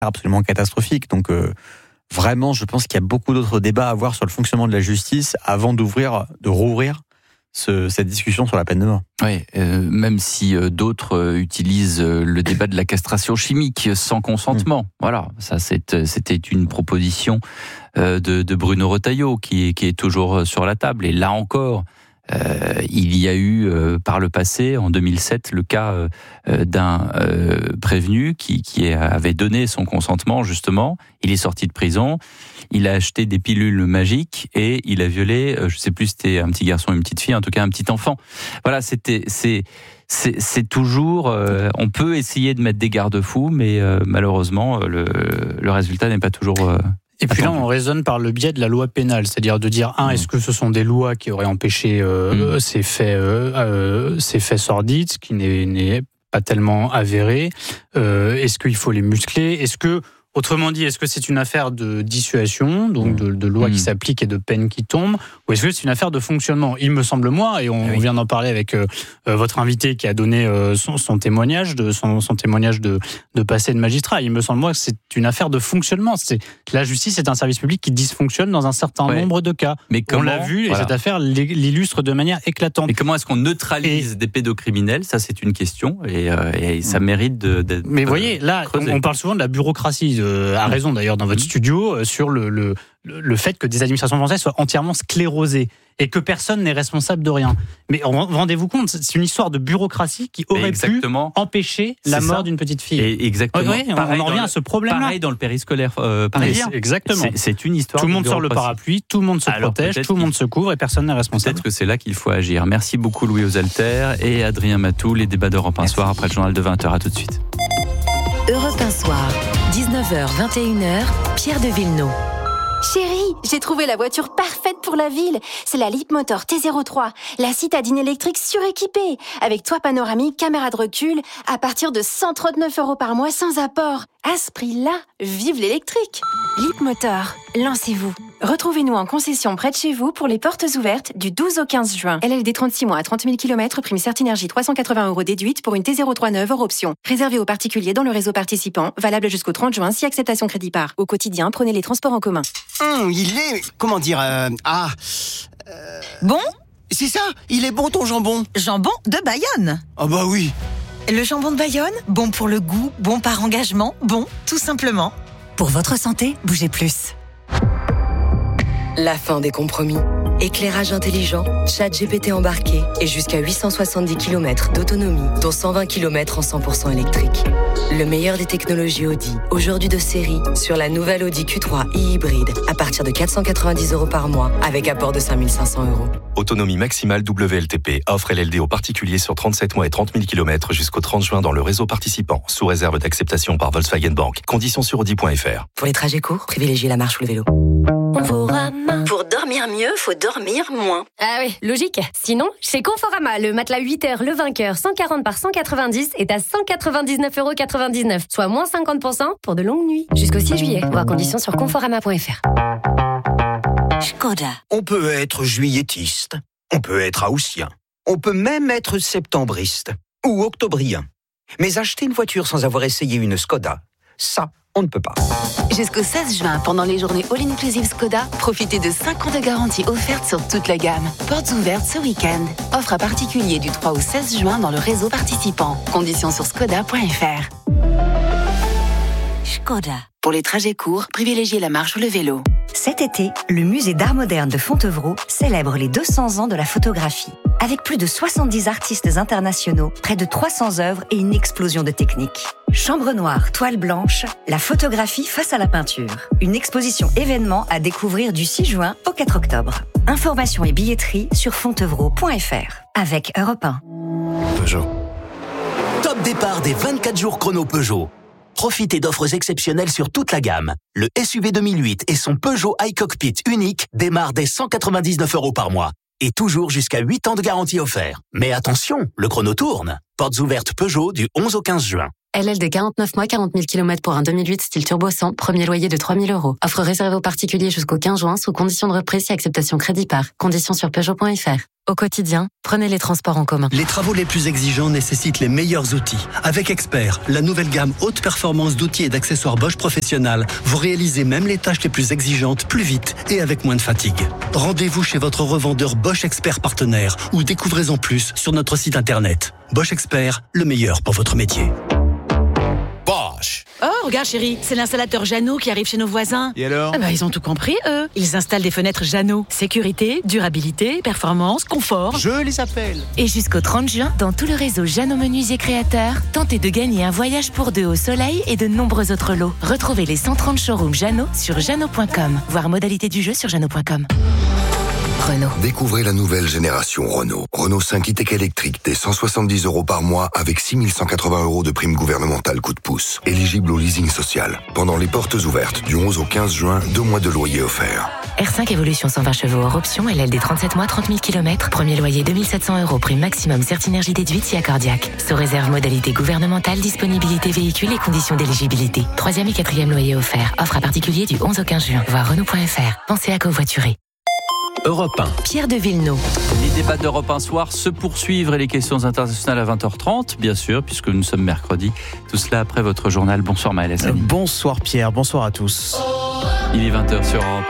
absolument catastrophique. Donc vraiment, je pense qu'il y a beaucoup d'autres débats à avoir sur le fonctionnement de la justice avant de rouvrir cette discussion sur la peine de mort. Oui, même si d'autres utilisent le débat de la castration chimique sans consentement. Voilà, ça c'était une proposition de Bruno Retailleau qui est toujours sur la table. Et là encore, il y a eu par le passé, en 2007, le cas d'un prévenu qui avait donné son consentement, justement. Il est sorti de prison, il a acheté des pilules magiques et il a violé, je sais plus si c'était un petit garçon ou une petite fille, en tout cas un petit enfant. Voilà, c'est toujours... on peut essayer de mettre des garde-fous, mais malheureusement, le résultat n'est pas toujours... Et puis là, on raisonne par le biais de la loi pénale, c'est-à-dire de dire, est-ce que ce sont des lois qui auraient empêché ces faits sordides, ce qui n'est pas tellement avéré. Est-ce qu'il faut les muscler ? Autrement dit, est-ce que c'est une affaire de dissuasion, donc de loi qui s'applique et de peine qui tombe, ou est-ce que c'est une affaire de fonctionnement ? Il me semble, moi, et on vient d'en parler avec votre invité qui a donné son témoignage de passé de magistrat, il me semble, moi, que c'est une affaire de fonctionnement. La justice est un service public qui dysfonctionne dans un certain nombre de cas. Mais on l'a vu, et cette affaire l'illustre de manière éclatante. Mais comment est-ce qu'on neutralise des pédocriminels ? Ça, c'est une question, et ça mérite d'être Mais vous voyez, là, on parle souvent de la bureaucratie, à raison d'ailleurs dans votre studio, sur le fait que des administrations françaises soient entièrement sclérosées et que personne n'est responsable de rien. Mais rendez-vous compte, c'est une histoire de bureaucratie qui aurait pu empêcher la mort d'une petite fille. Et exactement. Oui, on en revient à ce problème-là. Pareil dans le périscolaire parisien. Exactement. C'est une histoire. Tout le monde sort le parapluie, tout le monde se protège, tout le monde se couvre et personne n'est responsable. Peut-être que c'est là qu'il faut agir. Merci beaucoup Louis Osalter et Adrien Matou. Les débats d'Europe 1 Soir après le journal de 20h. À tout de suite. Europe 1 Soir, 19h, 21h, Pierre de Villeneuve. Chérie, j'ai trouvé la voiture parfaite pour la ville. C'est la Leapmotor T03, la citadine électrique suréquipée, avec toit panoramique, caméra de recul, à partir de 139 € par mois sans apport. À ce prix-là, vive l'électrique. Leapmotor, lancez-vous. Retrouvez-nous en concession près de chez vous pour les portes ouvertes du 12 au 15 juin. LLD 36 mois à 30 000 km, prime Certinergie 380 € déduite pour une T03 neuve hors option. Réservé aux particuliers dans le réseau participant, valable jusqu'au 30 juin si acceptation crédit par. Au quotidien, prenez les transports en commun. Il est... Comment dire... Bon ? C'est ça, il est bon ton jambon. Jambon de Bayonne. Ah bah oui. Le jambon de Bayonne, bon pour le goût, bon par engagement, bon, tout simplement. Pour votre santé, bougez plus. La fin des compromis. Éclairage intelligent, ChatGPT embarqué et jusqu'à 870 km d'autonomie, dont 120 km en 100% électrique. Le meilleur des technologies Audi, aujourd'hui de série, sur la nouvelle Audi Q3 e-hybride, à partir de 490 € par mois, avec apport de 5 500 €. Autonomie maximale WLTP. Offre LLD aux particuliers sur 37 mois et 30 000 km jusqu'au 30 juin dans le réseau participant, sous réserve d'acceptation par Volkswagen Bank. Conditions sur Audi.fr. Pour les trajets courts, privilégiez la marche ou le vélo. Conforama. Pour dormir mieux, faut dormir moins. Ah oui, logique. Sinon, chez Conforama, le matelas 8h, le vainqueur 140 par 190 est à 199,99 €, soit moins 50% pour de longues nuits. Jusqu'au 6 juillet. Voir conditions sur conforama.fr. Škoda. On peut être juilletiste, on peut être haussien, on peut même être septembriste ou octobrien. Mais acheter une voiture sans avoir essayé une Škoda, ça, on ne peut pas. Jusqu'au 16 juin, pendant les journées All-Inclusive Škoda, profitez de 5 ans de garantie offerte sur toute la gamme. Portes ouvertes ce week-end. Offre à particulier du 3 au 16 juin dans le réseau participant. Conditions sur škoda.fr. Škoda. Pour les trajets courts, privilégiez la marche ou le vélo. Cet été, le musée d'art moderne de Fontevraud célèbre les 200 ans de la photographie. Avec plus de 70 artistes internationaux, près de 300 œuvres et une explosion de techniques. Chambre noire, toile blanche, la photographie face à la peinture. Une exposition événement à découvrir du 6 juin au 4 octobre. Informations et billetterie sur fontevraud.fr. Avec Europe 1. Peugeot. Top départ des 24 jours chrono Peugeot. Profitez d'offres exceptionnelles sur toute la gamme. Le SUV 2008 et son Peugeot iCockpit unique démarrent dès 199 € par mois. Et toujours jusqu'à 8 ans de garantie offert. Mais attention, le chrono tourne. Portes ouvertes Peugeot du 11 au 15 juin. LLD 49 mois, 40 000 km pour un 2008 style turbo 100, premier loyer de 3 000 €. Offre réservée aux particuliers jusqu'au 15 juin, sous condition de reprise si acceptation crédit par. Conditions sur Peugeot.fr. Au quotidien, prenez les transports en commun. Les travaux les plus exigeants nécessitent les meilleurs outils. Avec Expert, la nouvelle gamme haute performance d'outils et d'accessoires Bosch Professionnal, vous réalisez même les tâches les plus exigeantes plus vite et avec moins de fatigue. Rendez-vous chez votre revendeur Bosch Expert partenaire ou découvrez-en plus sur notre site internet. Bosch Expert, le meilleur pour votre métier. Bosch. Oh, regarde chérie, c'est l'installateur Jeannot qui arrive chez nos voisins. Et alors ? Ils ont tout compris, eux. Ils installent des fenêtres Jeannot. Sécurité, durabilité, performance, confort. Je les appelle. Et jusqu'au 30 juin, dans tout le réseau Jeannot Menuisier Créateurs, tentez de gagner un voyage pour deux au soleil et de nombreux autres lots. Retrouvez les 130 showrooms Jeannot sur jeannot.com. Voir modalité du jeu sur jeannot.com. Renault. Découvrez la nouvelle génération Renault. Renault 5 e-tech électrique dès 170 € par mois avec 6 180 € de prime gouvernementale coup de pouce. Éligible au leasing social. Pendant les portes ouvertes du 11 au 15 juin, 2 mois de loyer offerts. R5 Evolution 120 chevaux hors option, LLD 37 mois, 30 000 km. Premier loyer 2 700 €, prime maximum Certinergie déduite si accordiaque. Sous réserve modalité gouvernementale, disponibilité véhicule et conditions d'éligibilité. 3e et 4e loyer offert. Offre à particulier du 11 au 15 juin. Voir Renault.fr. Pensez à covoiturer. Europe 1. Pierre de Villeneuve. Les débats d'Europe 1 soir se poursuivent et les questions internationales à 20h30, bien sûr, puisque nous sommes mercredi. Tout cela après votre journal. Bonsoir Maël Hassani. Bonsoir Pierre, bonsoir à tous. Il est 20h sur Europe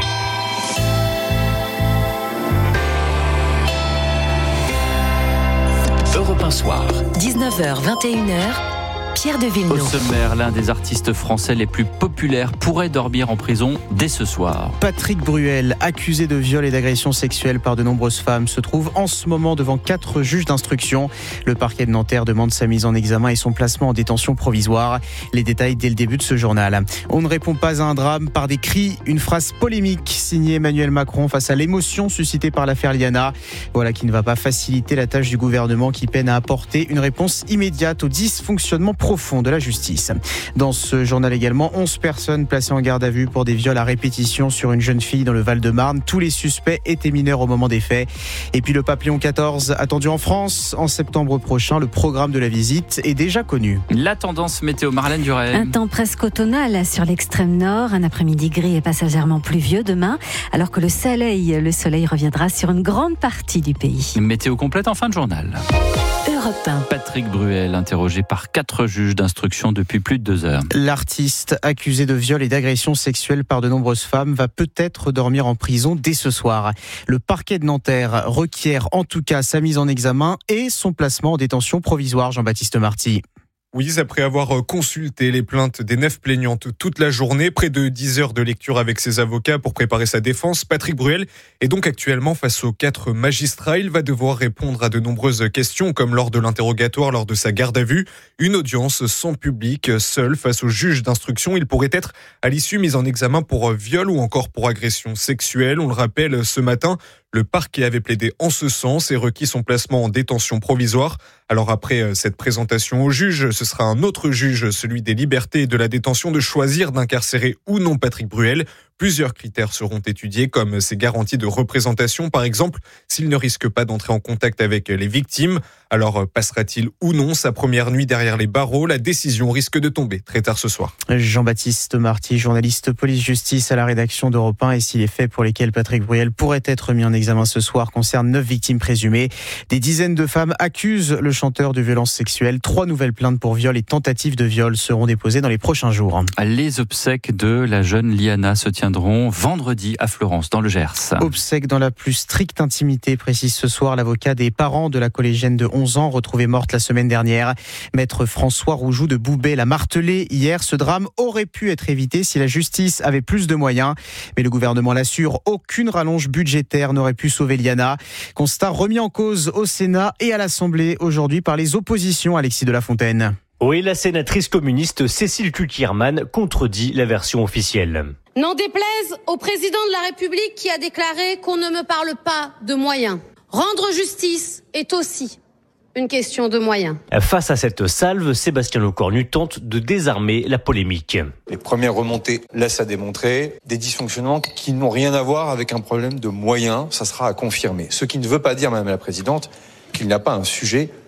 1. Europe 1 soir. 19h, 21h. Pierre de Villeneuve. Au sommaire, l'un des artistes français les plus populaires pourrait dormir en prison dès ce soir. Patrick Bruel, accusé de viol et d'agression sexuelle par de nombreuses femmes, se trouve en ce moment devant 4 juges d'instruction. Le parquet de Nanterre demande sa mise en examen et son placement en détention provisoire. Les détails dès le début de ce journal. On ne répond pas à un drame par des cris, une phrase polémique signée Emmanuel Macron face à l'émotion suscitée par l'affaire Liana. Voilà qui ne va pas faciliter la tâche du gouvernement qui peine à apporter une réponse immédiate au dysfonctionnement profond de la justice. Dans ce journal également, 11 personnes placées en garde à vue pour des viols à répétition sur une jeune fille dans le Val-de-Marne. Tous les suspects étaient mineurs au moment des faits. Et puis le papillon 14 attendu en France en septembre prochain. Le programme de la visite est déjà connu. La tendance météo, Marlène Duret. Un temps presque automnal sur l'extrême nord. Un après-midi gris et passagèrement pluvieux demain, alors que le soleil reviendra sur une grande partie du pays. Météo complète en fin de journal. Europe 1. Patrick Bruel, interrogé par 4 juges d'instruction depuis plus de 2 heures. L'artiste, accusé de viol et d'agression sexuelle par de nombreuses femmes, va peut-être dormir en prison dès ce soir. Le parquet de Nanterre requiert en tout cas sa mise en examen et son placement en détention provisoire, Jean-Baptiste Marty. Oui, après avoir consulté les plaintes des 9 plaignantes toute la journée, près de 10 heures de lecture avec ses avocats pour préparer sa défense, Patrick Bruel est donc actuellement face aux 4 magistrats. Il va devoir répondre à de nombreuses questions, comme lors de l'interrogatoire, lors de sa garde à vue. Une audience sans public, seul face au juge d'instruction. Il pourrait être à l'issue mis en examen pour viol ou encore pour agression sexuelle. On le rappelle, ce matin, le parquet avait plaidé en ce sens et requis son placement en détention provisoire. Alors après cette présentation au juge, ce sera un autre juge, celui des libertés et de la détention, de choisir d'incarcérer ou non Patrick Bruel. Plusieurs critères seront étudiés, comme ses garanties de représentation, par exemple, s'il ne risque pas d'entrer en contact avec les victimes. Alors passera-t-il ou non sa première nuit derrière les barreaux? La décision risque de tomber très tard ce soir. Jean-Baptiste Marty, journaliste police-justice à la rédaction d'Europe 1. Et si les faits pour lesquels Patrick Bruel pourrait être mis en examen ce soir concernent 9 victimes présumées, des dizaines de femmes accusent le chanteur de violences sexuelles. 3 nouvelles plaintes pour viol et tentative de viol seront déposées dans les prochains jours. Les obsèques de la jeune Liana se tiendront vendredi à Florence, dans le Gers. Obsèques dans la plus stricte intimité, précise ce soir l'avocat des parents de la collégienne de 11 ans, retrouvée morte la semaine dernière. Maître François Roujoux de Boubet l'a martelé hier. Ce drame aurait pu être évité si la justice avait plus de moyens. Mais le gouvernement l'assure, aucune rallonge budgétaire n'aurait pu sauver Liana. Constat remis en cause au Sénat et à l'Assemblée aujourd'hui par les oppositions, Alexis de la Fontaine. Oui, la sénatrice communiste Cécile Cukierman contredit la version officielle. N'en déplaise au président de la République qui a déclaré qu'on ne me parle pas de moyens. Rendre justice est aussi une question de moyens. Face à cette salve, Sébastien Lecornu tente de désarmer la polémique. Les premières remontées laissent à démontrer des dysfonctionnements qui n'ont rien à voir avec un problème de moyens. Ça sera à confirmer. Ce qui ne veut pas dire, Madame la Présidente, qu'il n'y a pas un sujet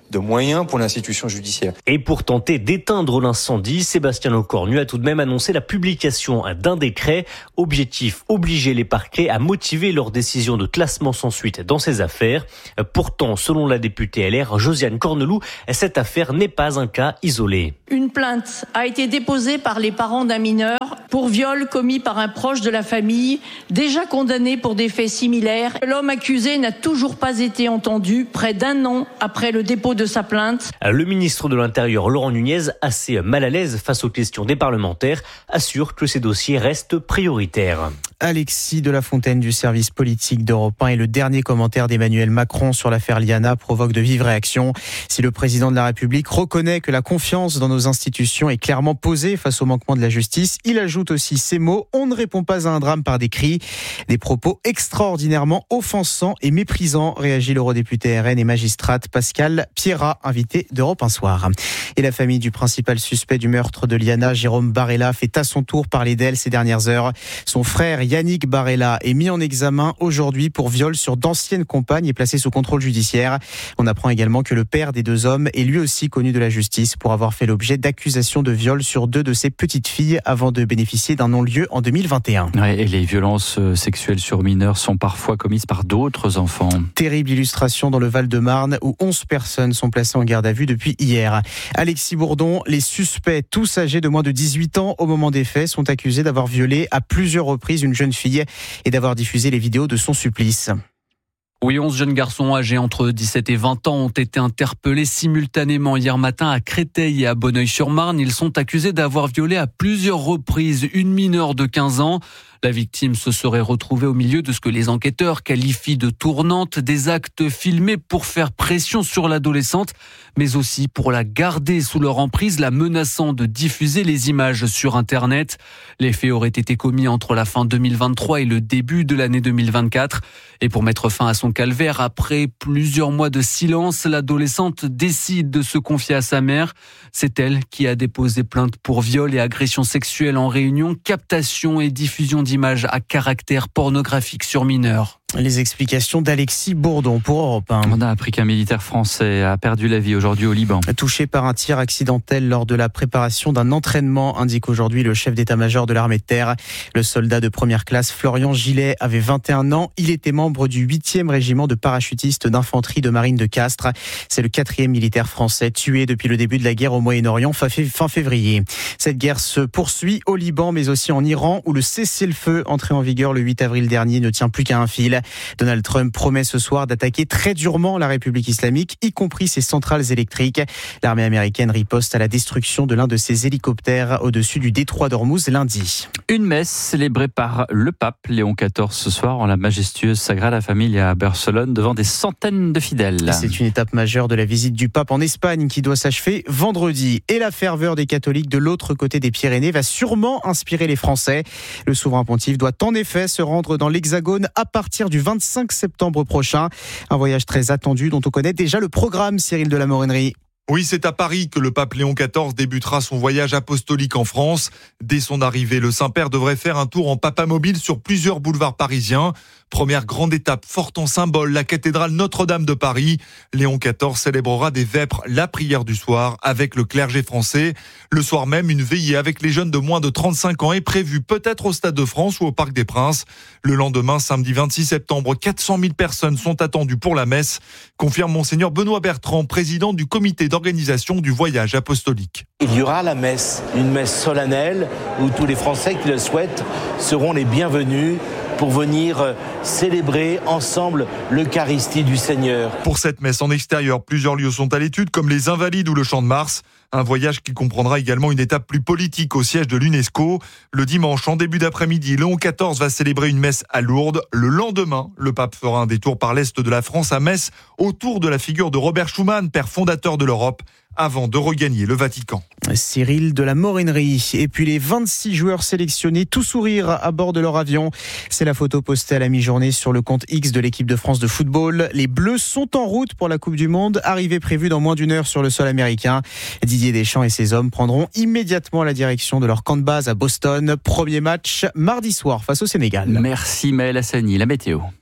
de moyens pour l'institution judiciaire. Et pour tenter d'éteindre l'incendie, Sébastien Lecornu a tout de même annoncé la publication d'un décret. Objectif, obliger les parquets à motiver leur décision de classement sans suite dans ces affaires. Pourtant, selon la députée LR, Josiane Corneloup, cette affaire n'est pas un cas isolé. Une plainte a été déposée par les parents d'un mineur pour viol commis par un proche de la famille, déjà condamné pour des faits similaires. L'homme accusé n'a toujours pas été entendu près d'un an après le dépôt de sa plainte. Le ministre de l'Intérieur, Laurent Nunez, assez mal à l'aise face aux questions des parlementaires, assure que ces dossiers restent prioritaires. Alexis de la Fontaine du service politique d'Europe 1 et le dernier commentaire d'Emmanuel Macron sur l'affaire Liana provoque de vives réactions. Si le président de la République reconnaît que la confiance dans nos institutions est clairement posée face au manquement de la justice, il ajoute aussi ces mots: on ne répond pas à un drame par des cris. Des propos extraordinairement offensants et méprisants, réagit l'eurodéputé RN et magistrate Pascal Pierrat, invité d'Europe 1 Soir. Et la famille du principal suspect du meurtre de Liana, Jérôme Barella, fait à son tour parler d'elle ces dernières heures. Son frère Yannick Barella est mis en examen aujourd'hui pour viol sur d'anciennes compagnes et placé sous contrôle judiciaire. On apprend également que le père des deux hommes est lui aussi connu de la justice pour avoir fait l'objet d'accusations de viol sur 2 de ses petites filles avant de bénéficier d'un non-lieu en 2021. Ouais, et les violences sexuelles sur mineurs sont parfois commises par d'autres enfants. Terrible illustration dans le Val-de-Marne où 11 personnes sont placées en garde à vue depuis hier. Alexis Bourdon, les suspects, tous âgés de moins de 18 ans au moment des faits, sont accusés d'avoir violé à plusieurs reprises une jeune fille et d'avoir diffusé les vidéos de son supplice. Oui, 11 jeunes garçons âgés entre 17 et 20 ans ont été interpellés simultanément hier matin à Créteil et à Bonneuil-sur-Marne. Ils sont accusés d'avoir violé à plusieurs reprises une mineure de 15 ans. La victime se serait retrouvée au milieu de ce que les enquêteurs qualifient de tournante, des actes filmés pour faire pression sur l'adolescente, mais aussi pour la garder sous leur emprise, la menaçant de diffuser les images sur Internet. Les faits auraient été commis entre la fin 2023 et le début de l'année 2024. Et pour mettre fin à son calvaire, après plusieurs mois de silence, l'adolescente décide de se confier à sa mère. C'est elle qui a déposé plainte pour viol et agression sexuelle en réunion, captation et diffusion d'images à caractère pornographique sur mineurs. Les explications d'Alexis Bourdon pour Europe 1. On a appris qu'un militaire français a perdu la vie aujourd'hui au Liban. Touché par un tir accidentel lors de la préparation d'un entraînement, indique aujourd'hui le chef d'état-major de l'armée de terre. Le soldat de première classe Florian Gillet avait 21 ans. Il était membre du 8e régiment de parachutistes d'infanterie de marine de Castres. C'est le 4e militaire français tué depuis le début de la guerre au Moyen-Orient fin février. Cette guerre se poursuit au Liban mais aussi en Iran où le cessez-le-feu entré en vigueur le 8 avril dernier ne tient plus qu'à un fil. Donald Trump promet ce soir d'attaquer très durement la République islamique, y compris ses centrales électriques. L'armée américaine riposte à la destruction de l'un de ses hélicoptères au-dessus du détroit d'Ormuz lundi. Une messe célébrée par le pape Léon XIV ce soir en la majestueuse Sagrada Familia à Barcelone devant des centaines de fidèles. C'est une étape majeure de la visite du pape en Espagne qui doit s'achever vendredi. Et la ferveur des catholiques de l'autre côté des Pyrénées va sûrement inspirer les Français. Le souverain pontife doit en effet se rendre dans l'Hexagone à partir du 25 septembre prochain. Un voyage très attendu dont on connaît déjà le programme, Cyril de la Morinerie. Oui, c'est à Paris que le pape Léon XIV débutera son voyage apostolique en France. Dès son arrivée, le Saint-Père devrait faire un tour en papamobile sur plusieurs boulevards parisiens. Première grande étape forte en symbole, la cathédrale Notre-Dame de Paris. Léon XIV célébrera des vêpres la prière du soir avec le clergé français. Le soir même, une veillée avec les jeunes de moins de 35 ans est prévue peut-être au Stade de France ou au Parc des Princes. Le lendemain, samedi 26 septembre, 400 000 personnes sont attendues pour la messe, confirme Monseigneur Benoît Bertrand, président du comité d'organisation du voyage apostolique. Il y aura la messe, une messe solennelle où tous les Français qui le souhaitent seront les bienvenus pour venir célébrer ensemble l'Eucharistie du Seigneur. Pour cette messe en extérieur, plusieurs lieux sont à l'étude, comme les Invalides ou le Champ de Mars. Un voyage qui comprendra également une étape plus politique au siège de l'UNESCO. Le dimanche, en début d'après-midi, Léon XIV va célébrer une messe à Lourdes. Le lendemain, le pape fera un détour par l'est de la France à Metz, autour de la figure de Robert Schuman, père fondateur de l'Europe, avant de regagner le Vatican. Cyril de la Morinerie. Et puis les 26 joueurs sélectionnés, tout sourire à bord de leur avion. C'est la photo postée à la mi-journée sur le compte X de l'équipe de France de football. Les Bleus sont en route pour la Coupe du Monde, arrivée prévue dans moins d'une heure sur le sol américain. Didier Deschamps et ses hommes prendront immédiatement la direction de leur camp de base à Boston. Premier match mardi soir face au Sénégal. Merci Maël Hassani, la météo.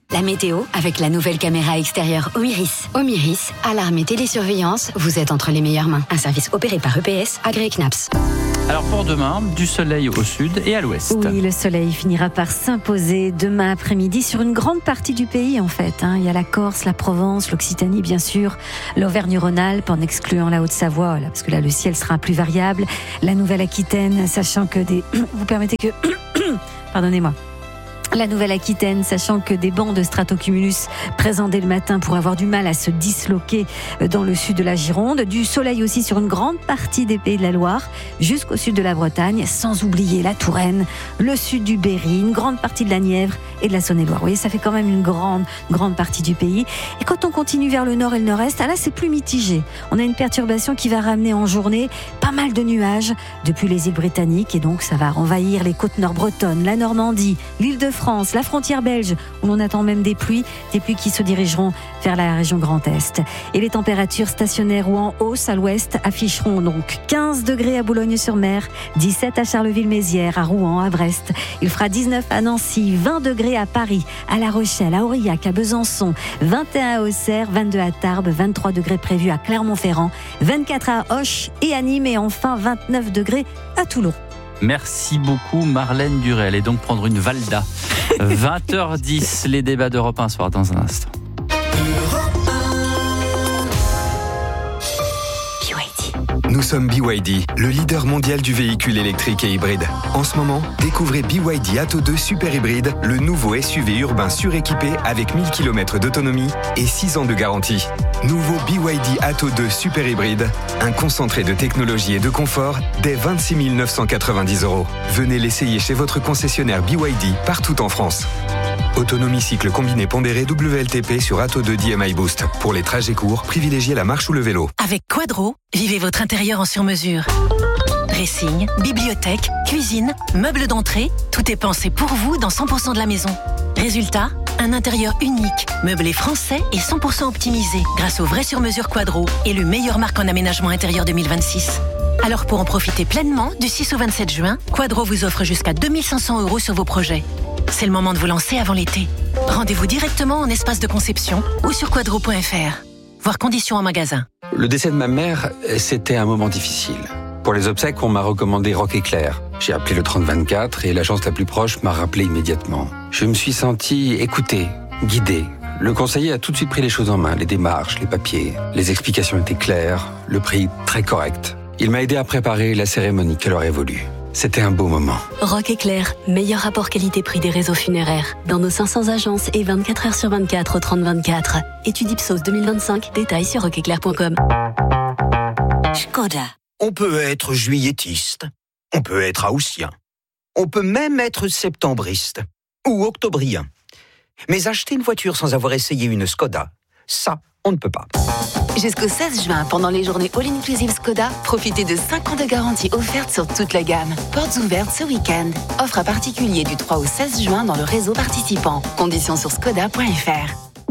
La météo avec la nouvelle caméra extérieure Omiris. Omiris, alarme et télésurveillance, vous êtes entre les meilleures mains. Un service opéré par EPS, agréé CNAPS. Alors pour demain, du soleil au sud et à l'ouest. Oui, le soleil finira par s'imposer demain après-midi sur une grande partie du pays en fait. Il y a la Corse, la Provence, l'Occitanie bien sûr, l'Auvergne-Rhône-Alpes en excluant la Haute-Savoie, parce que là le ciel sera plus variable. La Nouvelle-Aquitaine, sachant que Vous permettez que... Pardonnez-moi. La Nouvelle-Aquitaine, sachant que des bancs de stratocumulus présents dès le matin pourraient avoir du mal à se disloquer dans le sud de la Gironde. Du soleil aussi sur une grande partie des Pays de la Loire, jusqu'au sud de la Bretagne, sans oublier la Touraine, le sud du Berry, une grande partie de la Nièvre et de la Saône-et-Loire. Vous voyez, ça fait quand même une grande partie du pays. Et quand on continue vers le nord et le nord-est, là c'est plus mitigé. On a une perturbation qui va ramener en journée pas mal de nuages depuis les îles britanniques et donc ça va envahir les côtes nord bretonnes, la Normandie, l'île de France, la frontière belge, où l'on attend même des pluies qui se dirigeront vers la région Grand Est. Et les températures stationnaires ou en hausse à l'ouest afficheront donc 15 degrés à Boulogne-sur-Mer, 17 à Charleville-Mézières, à Rouen, à Brest. Il fera 19 à Nancy, 20 degrés à Paris, à La Rochelle, à Aurillac, à Besançon, 21 à Auxerre, 22 à Tarbes, 23 degrés prévus à Clermont-Ferrand, 24 à Auch et à Nîmes et enfin 29 degrés à Toulon. Merci beaucoup Marlène Durel. Et donc prendre une Valda. 20h10, les débats d'Europe 1 soir dans un instant. Nous sommes BYD, le leader mondial du véhicule électrique et hybride. En ce moment, découvrez BYD Atto 2 Super Hybride, le nouveau SUV urbain suréquipé avec 1000 km d'autonomie et 6 ans de garantie. Nouveau BYD Atto 2 Super Hybride, un concentré de technologie et de confort dès 26 990 €. Venez l'essayer chez votre concessionnaire BYD partout en France. Autonomie cycle combiné pondéré WLTP sur Atto 2 DMI Boost. Pour les trajets courts, privilégiez la marche ou le vélo. Avec Quadro, vivez votre intérieur en sur-mesure. Dressing, bibliothèque, cuisine, meubles d'entrée, tout est pensé pour vous dans 100% de la maison. Résultat, un intérieur unique, meublé français et 100% optimisé grâce au vrai sur-mesure Quadro et le meilleur marque en aménagement intérieur 2026. Alors pour en profiter pleinement, du 6 au 27 juin, Quadro vous offre jusqu'à 2500 € sur vos projets. C'est le moment de vous lancer avant l'été. Rendez-vous directement en espace de conception ou sur quadro.fr. Voir conditions en magasin. Le décès de ma mère, c'était un moment difficile. Pour les obsèques, on m'a recommandé Rock Éclair. J'ai appelé le 3024 et l'agence la plus proche m'a rappelé immédiatement. Je me suis senti écouté, guidé. Le conseiller a tout de suite pris les choses en main, les démarches, les papiers. Les explications étaient claires, le prix très correct. Il m'a aidé à préparer la cérémonie qu'elle aurait voulu. C'était un beau moment. Rock Éclair, meilleur rapport qualité-prix des réseaux funéraires. Dans nos 500 agences et 24 heures sur 24 au 3024. Étude Ipsos 2025, détails sur rockeclair.com. Škoda. On peut être juilletiste, on peut être haussien, on peut même être septembriste ou octobrien. Mais acheter une voiture sans avoir essayé une Škoda, ça, on ne peut pas. Jusqu'au 16 juin, pendant les journées All-Inclusive Škoda, profitez de 5 ans de garantie offerte sur toute la gamme. Portes ouvertes ce week-end. Offre à particulier du 3 au 16 juin dans le réseau participant. Conditions sur škoda.fr.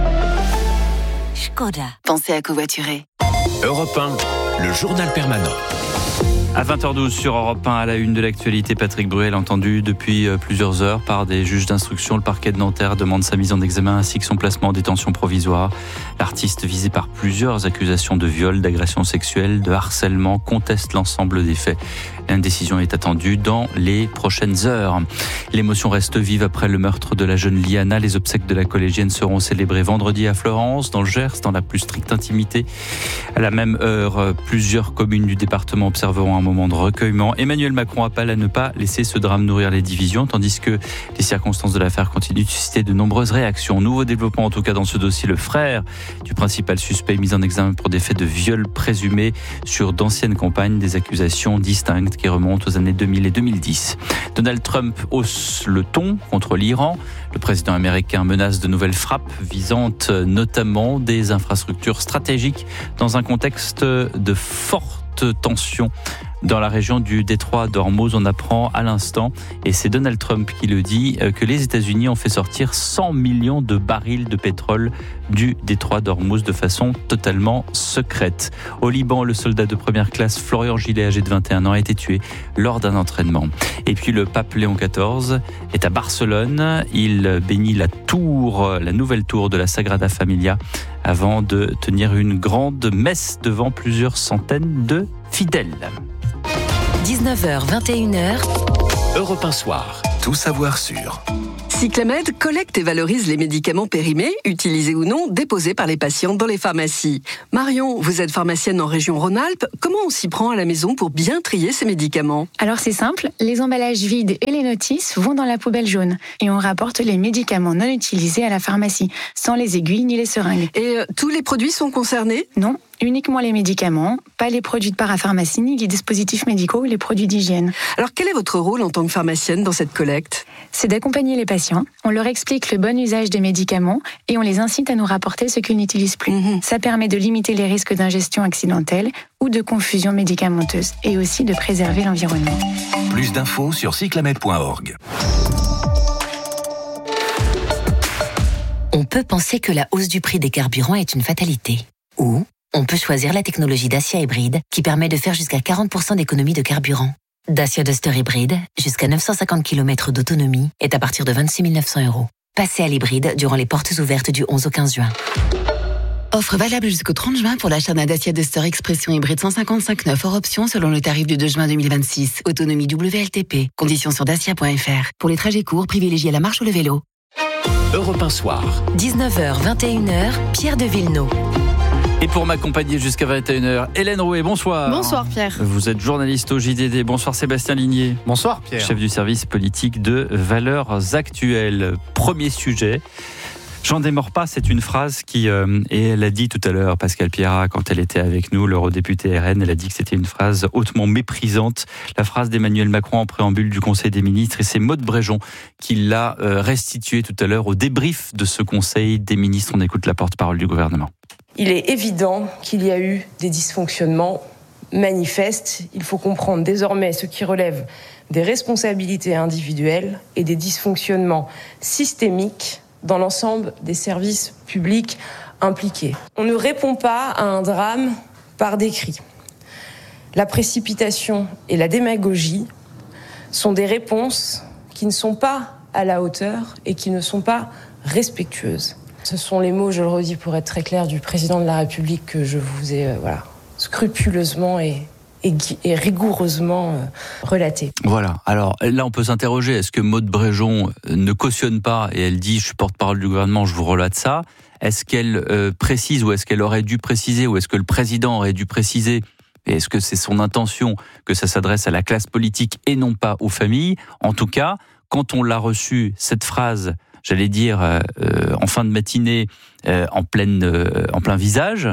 Škoda. Pensez à covoiturer. Europe 1, le journal permanent. À 20h12 sur Europe 1, à la une de l'actualité, Patrick Bruel, entendu depuis plusieurs heures par des juges d'instruction. Le parquet de Nanterre demande sa mise en examen ainsi que son placement en détention provisoire. L'artiste, visé par plusieurs accusations de viol, d'agression sexuelle, de harcèlement, conteste l'ensemble des faits. Une décision est attendue dans les prochaines heures. L'émotion reste vive après le meurtre de la jeune Liana. Les obsèques de la collégienne seront célébrées vendredi à Florence, dans le Gers, dans la plus stricte intimité. À la même heure, plusieurs communes du département observeront un moment de recueillement. Emmanuel Macron appelle à ne pas laisser ce drame nourrir les divisions, tandis que les circonstances de l'affaire continuent de susciter de nombreuses réactions. Nouveau développement en tout cas dans ce dossier, le frère du principal suspect mis en examen pour des faits de viol présumés sur d'anciennes compagnes, des accusations distinctes qui remontent aux années 2000 et 2010. Donald Trump hausse le ton contre l'Iran. Le président américain menace de nouvelles frappes visant notamment des infrastructures stratégiques dans un contexte de forte tension dans la région du détroit d'Ormuz. On apprend à l'instant, et c'est Donald Trump qui le dit, que les États-Unis ont fait sortir 100 millions de barils de pétrole du détroit d'Ormuz de façon totalement secrète. Au Liban, le soldat de première classe Florian Gillet, âgé de 21 ans, a été tué lors d'un entraînement. Et puis le pape Léon XIV est à Barcelone. Il bénit la nouvelle tour de la Sagrada Familia avant de tenir une grande messe devant plusieurs centaines de fidèles. 19h, 21h. Europe 1 Soir. Tout savoir sur. Cyclamed collecte et valorise les médicaments périmés, utilisés ou non, déposés par les patients dans les pharmacies. Marion, vous êtes pharmacienne en région Rhône-Alpes. Comment on s'y prend à la maison pour bien trier ces médicaments ? Alors c'est simple, les emballages vides et les notices vont dans la poubelle jaune. Et on rapporte les médicaments non utilisés à la pharmacie, sans les aiguilles ni les seringues. Et tous les produits sont concernés ? Non. Uniquement les médicaments, pas les produits de parapharmacie, ni les dispositifs médicaux ou les produits d'hygiène. Alors quel est votre rôle en tant que pharmacienne dans cette collecte ? C'est d'accompagner les patients, on leur explique le bon usage des médicaments et on les incite à nous rapporter ce qu'ils n'utilisent plus. Ça permet de limiter les risques d'ingestion accidentelle ou de confusion médicamenteuse et aussi de préserver l'environnement. Plus d'infos sur cyclamed.org. On peut penser que la hausse du prix des carburants est une fatalité. Ou on peut choisir la technologie Dacia Hybride qui permet de faire jusqu'à 40% d'économie de carburant. Dacia Duster Hybride, jusqu'à 950 km d'autonomie, est à partir de 26 900 €. Passez à l'hybride durant les portes ouvertes du 11 au 15 juin. Offre valable jusqu'au 30 juin pour l'achat d'un Dacia Duster Expression hybride 155 hors option selon le tarif du 2 juin 2026. Autonomie WLTP. Conditions sur dacia.fr. Pour les trajets courts, privilégiez la marche ou le vélo. Europe 1 Soir. 19h, 21h, Pierre de Villeneuve. Et pour m'accompagner jusqu'à 21h, Hélène Rouet, bonsoir. Bonsoir Pierre. Vous êtes journaliste au JDD. Bonsoir Sébastien Ligné. Bonsoir Pierre. Chef du service politique de Valeurs Actuelles. Premier sujet. J'en démords pas, c'est une phrase qui, et elle a dit tout à l'heure, Pascal Pierrat, quand elle était avec nous, l'eurodéputée RN, elle a dit que c'était une phrase hautement méprisante, la phrase d'Emmanuel Macron en préambule du Conseil des ministres, et c'est Maud Bréjon qui l'a restituée tout à l'heure au débrief de ce Conseil des ministres. On écoute la porte-parole du gouvernement. Il est évident qu'il y a eu des dysfonctionnements manifestes. Il faut comprendre désormais ce qui relève des responsabilités individuelles et des dysfonctionnements systémiques dans l'ensemble des services publics impliqués. On ne répond pas à un drame par des cris. La précipitation et la démagogie sont des réponses qui ne sont pas à la hauteur et qui ne sont pas respectueuses. Ce sont les mots, je le redis pour être très clair, du président de la République que je vous ai scrupuleusement et rigoureusement relaté. Voilà. Alors là, on peut s'interroger. Est-ce que Maud Bréjon ne cautionne pas et elle dit « je suis porte-parole du gouvernement, je vous relate ça ». Est-ce qu'elle précise ou est-ce qu'elle aurait dû préciser ou est-ce que le président aurait dû préciser et est-ce que c'est son intention que ça s'adresse à la classe politique et non pas aux familles ? En tout cas, quand on l'a reçue, cette phrase, j'allais dire en fin de matinée, en plein visage,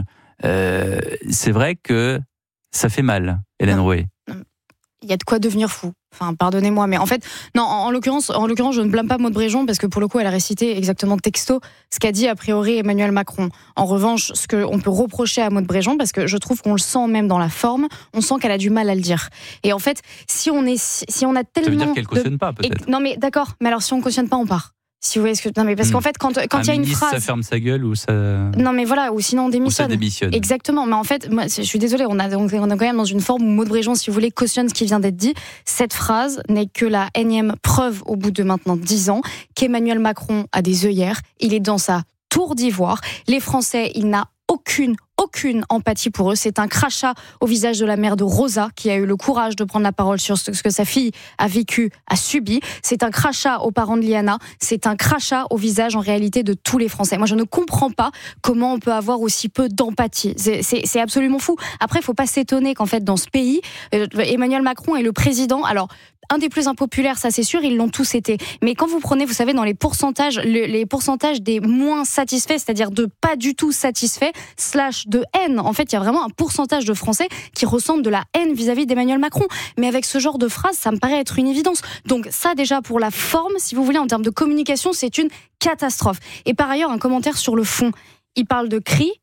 c'est vrai que ça fait mal, Hélène Rouet. Il y a de quoi devenir fou. Enfin, pardonnez-moi, mais en fait, non, en l'occurrence, je ne blâme pas Maud Bréjon parce que pour le coup, elle a récité exactement texto ce qu'a dit a priori Emmanuel Macron. En revanche, ce qu'on peut reprocher à Maud Bréjon, parce que je trouve qu'on le sent même dans la forme, on sent qu'elle a du mal à le dire. Et en fait, si on a tellement... Ça veut dire qu'elle cautionne pas, peut-être. Non, mais d'accord. Mais alors, si on cautionne pas, on part. Si vous voyez ce que... Non, mais parce qu'en fait, quand il y a une phrase... ça ferme sa gueule ou ça... Non, mais voilà, ou sinon on démissionne. Ou ça démissionne. Exactement. Mais en fait, moi, je suis désolée, on est quand même dans une forme où Maud Bréjon, si vous voulez, cautionne ce qui vient d'être dit. Cette phrase n'est que la énième preuve, au bout de maintenant 10 ans, qu'Emmanuel Macron a des œillères. Il est dans sa tour d'ivoire. Les Français, il n'a aucune empathie pour eux. C'est un crachat au visage de la mère de Rosa qui a eu le courage de prendre la parole sur ce que sa fille a vécu, a subi. C'est un crachat aux parents de Liana. C'est un crachat au visage en réalité de tous les Français. Moi, je ne comprends pas comment on peut avoir aussi peu d'empathie. C'est absolument fou. Après, il faut pas s'étonner qu'en fait, dans ce pays, Emmanuel Macron est le président. Alors, un des plus impopulaires, ça c'est sûr, ils l'ont tous été. Mais quand vous prenez, vous savez, dans les pourcentages des moins satisfaits, c'est-à-dire de pas du tout satisfaits, / de haine, en fait, il y a vraiment un pourcentage de Français qui ressentent de la haine vis-à-vis d'Emmanuel Macron. Mais avec ce genre de phrase, ça me paraît être une évidence. Donc ça, déjà, pour la forme, si vous voulez, en termes de communication, c'est une catastrophe. Et par ailleurs, un commentaire sur le fond. Il parle de cris,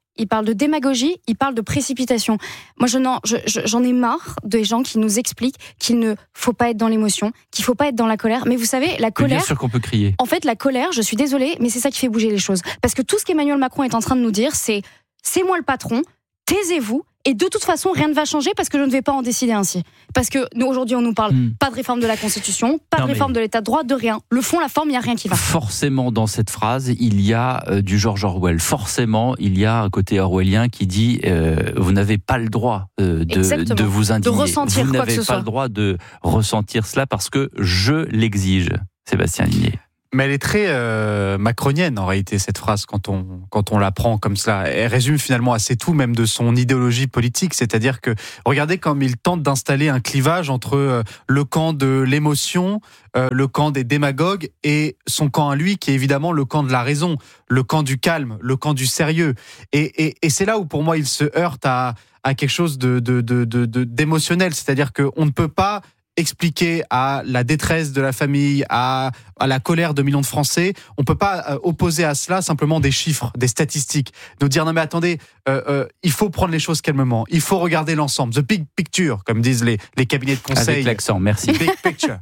il parle de démagogie, il parle de précipitation. Moi, j'en ai marre des gens qui nous expliquent qu'il ne faut pas être dans l'émotion, qu'il ne faut pas être dans la colère. Mais vous savez, la colère... Bien sûr qu'on peut crier. En fait, la colère, je suis désolée, mais c'est ça qui fait bouger les choses. Parce que tout ce qu'Emmanuel Macron est en train de nous dire, c'est moi le patron, taisez-vous. Et de toute façon, rien ne va changer parce que je ne vais pas en décider ainsi. Parce que nous, aujourd'hui, on nous parle pas de réforme de la Constitution, pas de réforme de l'État de droit, de rien. Le fond, la forme, il n'y a rien qui va. Forcément, dans cette phrase, il y a du George Orwell. Forcément, il y a un côté orwellien qui dit vous n'avez pas le droit de vous indigner. De ressentir vous quoi que ce n'avez pas soit. le droit de ressentir cela parce que je l'exige. Sébastien Ligné. Mais elle est très macronienne en réalité, cette phrase, quand on la prend comme cela. Elle résume finalement assez tout, même de son idéologie politique. C'est-à-dire que, regardez comme il tente d'installer un clivage entre le camp de l'émotion, le camp des démagogues et son camp à lui, qui est évidemment le camp de la raison, le camp du calme, le camp du sérieux. Et c'est là où pour moi il se heurte à quelque chose d'émotionnel. C'est-à-dire qu'on ne peut pas expliquer à la détresse de la famille, à la colère de millions de Français, on peut pas opposer à cela simplement des chiffres, des statistiques, nous dire non mais attendez, il faut prendre les choses calmement, il faut regarder l'ensemble, the big picture, comme disent les cabinets de conseil. Avec l'accent, merci. Big picture.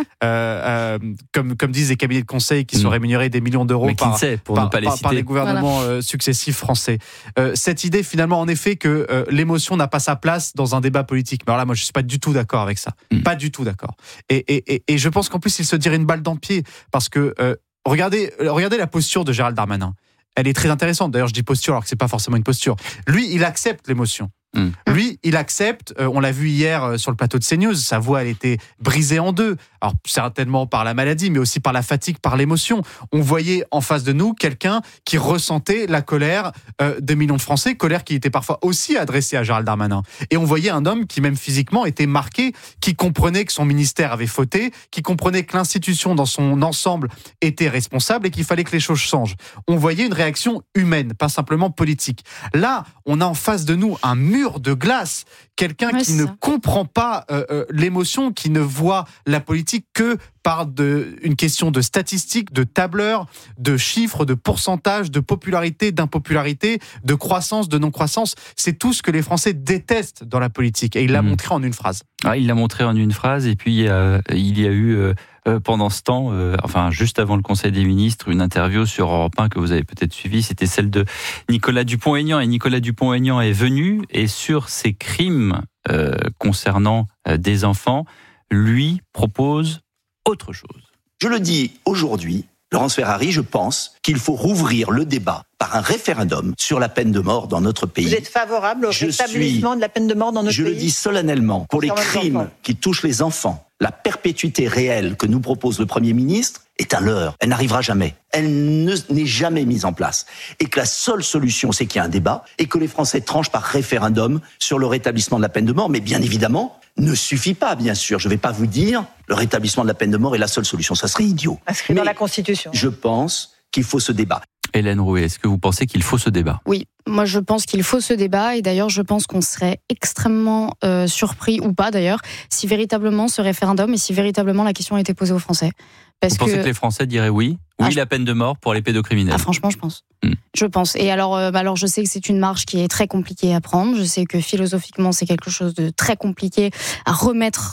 Comme disent les cabinets de conseil qui sont rémunérés des millions d'euros par les gouvernements successifs français. Cette idée finalement en effet que l'émotion n'a pas sa place dans un débat politique. Mais alors là moi je suis pas du tout d'accord avec ça. Pas du tout d'accord. Et je pense qu'en plus il se tire une balle dans le pied parce que regardez la posture de Gérald Darmanin. Elle est très intéressante. D'ailleurs je dis posture alors que c'est pas forcément une posture. Lui il accepte l'émotion. Lui, il accepte, on l'a vu hier sur le plateau de CNews, sa voix elle était brisée en deux, alors certainement par la maladie mais aussi par la fatigue, par l'émotion. On voyait en face de nous quelqu'un qui ressentait la colère de millions de Français, colère qui était parfois aussi adressée à Gérald Darmanin. Et on voyait un homme qui même physiquement était marqué, qui comprenait que son ministère avait fauté, qui comprenait que l'institution dans son ensemble était responsable et qu'il fallait que les choses changent. On voyait une réaction humaine, pas simplement politique. Là, on a en face de nous un mur de glace, quelqu'un qui ne comprend pas l'émotion, qui ne voit la politique que par une question de statistiques, de tableurs, de chiffres, de pourcentages, de popularité, d'impopularité, de croissance, de non-croissance. C'est tout ce que les Français détestent dans la politique. Et il l'a montré en une phrase. Il l'a montré en une phrase et puis il y a eu pendant ce temps, juste avant le Conseil des ministres, une interview sur Europe 1 que vous avez peut-être suivie, c'était celle de Nicolas Dupont-Aignan. Et Nicolas Dupont-Aignan est venu et sur ces crimes concernant des enfants, lui propose autre chose. Je le dis aujourd'hui, Laurence Ferrari, je pense qu'il faut rouvrir le débat par un référendum sur la peine de mort dans notre pays. Vous êtes favorable au rétablissement de la peine de mort dans notre pays ? Je le dis solennellement, pour les crimes qui touchent les enfants, la perpétuité réelle que nous propose le Premier ministre est un leurre. Elle n'arrivera jamais. Elle n'est jamais mise en place. Et que la seule solution, c'est qu'il y ait un débat et que les Français tranchent par référendum sur le rétablissement de la peine de mort. Mais bien évidemment, ne suffit pas, bien sûr. Je ne vais pas vous dire le rétablissement de la peine de mort est la seule solution. Ça serait idiot. Inscrit dans la Constitution. Je pense qu'il faut ce débat. Hélène Rouet, est-ce que vous pensez qu'il faut ce débat ? Oui, moi je pense qu'il faut ce débat et d'ailleurs je pense qu'on serait extrêmement surpris ou pas d'ailleurs si véritablement ce référendum et si véritablement la question a été posée aux Français. Vous pensez que les Français diraient oui ? Oui, la peine de mort pour les pédocriminels. Franchement, je pense. Je pense. Et alors, je sais que c'est une marche qui est très compliquée à prendre. Je sais que philosophiquement, c'est quelque chose de très compliqué à remettre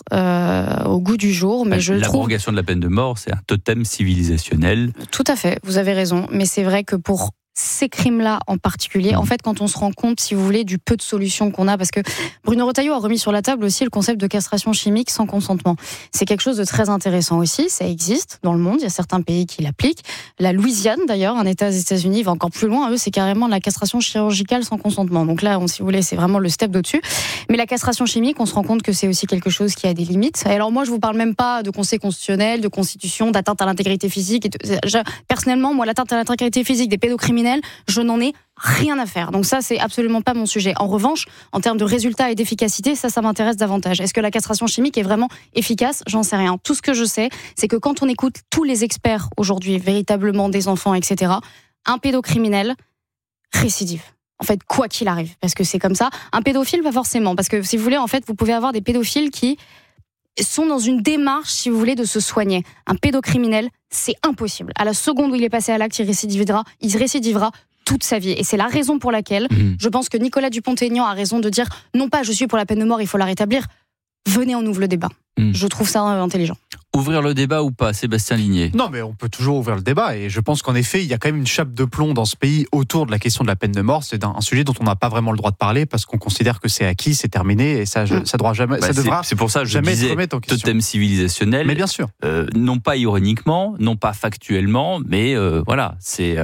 au goût du jour. Mais l'abrogation de la peine de mort, c'est un totem civilisationnel. Tout à fait, vous avez raison. Mais c'est vrai que pour ces crimes-là en particulier, en fait, quand on se rend compte, si vous voulez, du peu de solutions qu'on a, parce que Bruno Retailleau a remis sur la table aussi le concept de castration chimique sans consentement. C'est quelque chose de très intéressant aussi, ça existe dans le monde, il y a certains pays qui l'appliquent. La Louisiane, d'ailleurs, un État des États-Unis, va encore plus loin, eux, c'est carrément la castration chirurgicale sans consentement. Donc là, si vous voulez, c'est vraiment le step d'au-dessus. Mais la castration chimique, on se rend compte que c'est aussi quelque chose qui a des limites. Et alors moi, je vous parle même pas de conseil constitutionnel, de constitution, d'atteinte à l'intégrité physique. Personnellement, moi, l'atteinte à l'intégrité physique des pédocriminels, je n'en ai rien à faire. Donc ça, c'est absolument pas mon sujet. En revanche, en termes de résultats et d'efficacité, ça m'intéresse davantage. Est-ce que la castration chimique est vraiment efficace ? J'en sais rien. Tout ce que je sais, c'est que quand on écoute tous les experts aujourd'hui, véritablement des enfants, etc., un pédocriminel récidive. En fait, quoi qu'il arrive, parce que c'est comme ça. Un pédophile, pas forcément, parce que si vous voulez, en fait, vous pouvez avoir des pédophiles qui sont dans une démarche, si vous voulez, de se soigner. Un pédocriminel, c'est impossible. À la seconde où il est passé à l'acte, il récidivera toute sa vie. Et c'est la raison pour laquelle je pense que Nicolas Dupont-Aignan a raison de dire non pas je suis pour la peine de mort, il faut la rétablir. Venez, on ouvre le débat. Je trouve ça intelligent. Ouvrir le débat ou pas, Sébastien Ligné? Non, mais on peut toujours ouvrir le débat. Et je pense qu'en effet, il y a quand même une chape de plomb dans ce pays autour de la question de la peine de mort. C'est un sujet dont on n'a pas vraiment le droit de parler parce qu'on considère que c'est acquis, c'est terminé et ça doit jamais, ça devra c'est pour ça que je jamais disais se remettre en question. Totem civilisationnel. Mais bien sûr. Non pas ironiquement, non pas factuellement, mais voilà,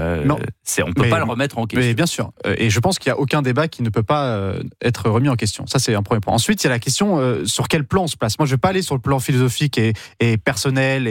on peut pas le remettre en question. Mais bien sûr. Et je pense qu'il n'y a aucun débat qui ne peut pas être remis en question. Ça, c'est un premier point. Ensuite, il y a la question sur quel plan on se place. Moi, je ne vais pas aller sur le plan philosophique et personnel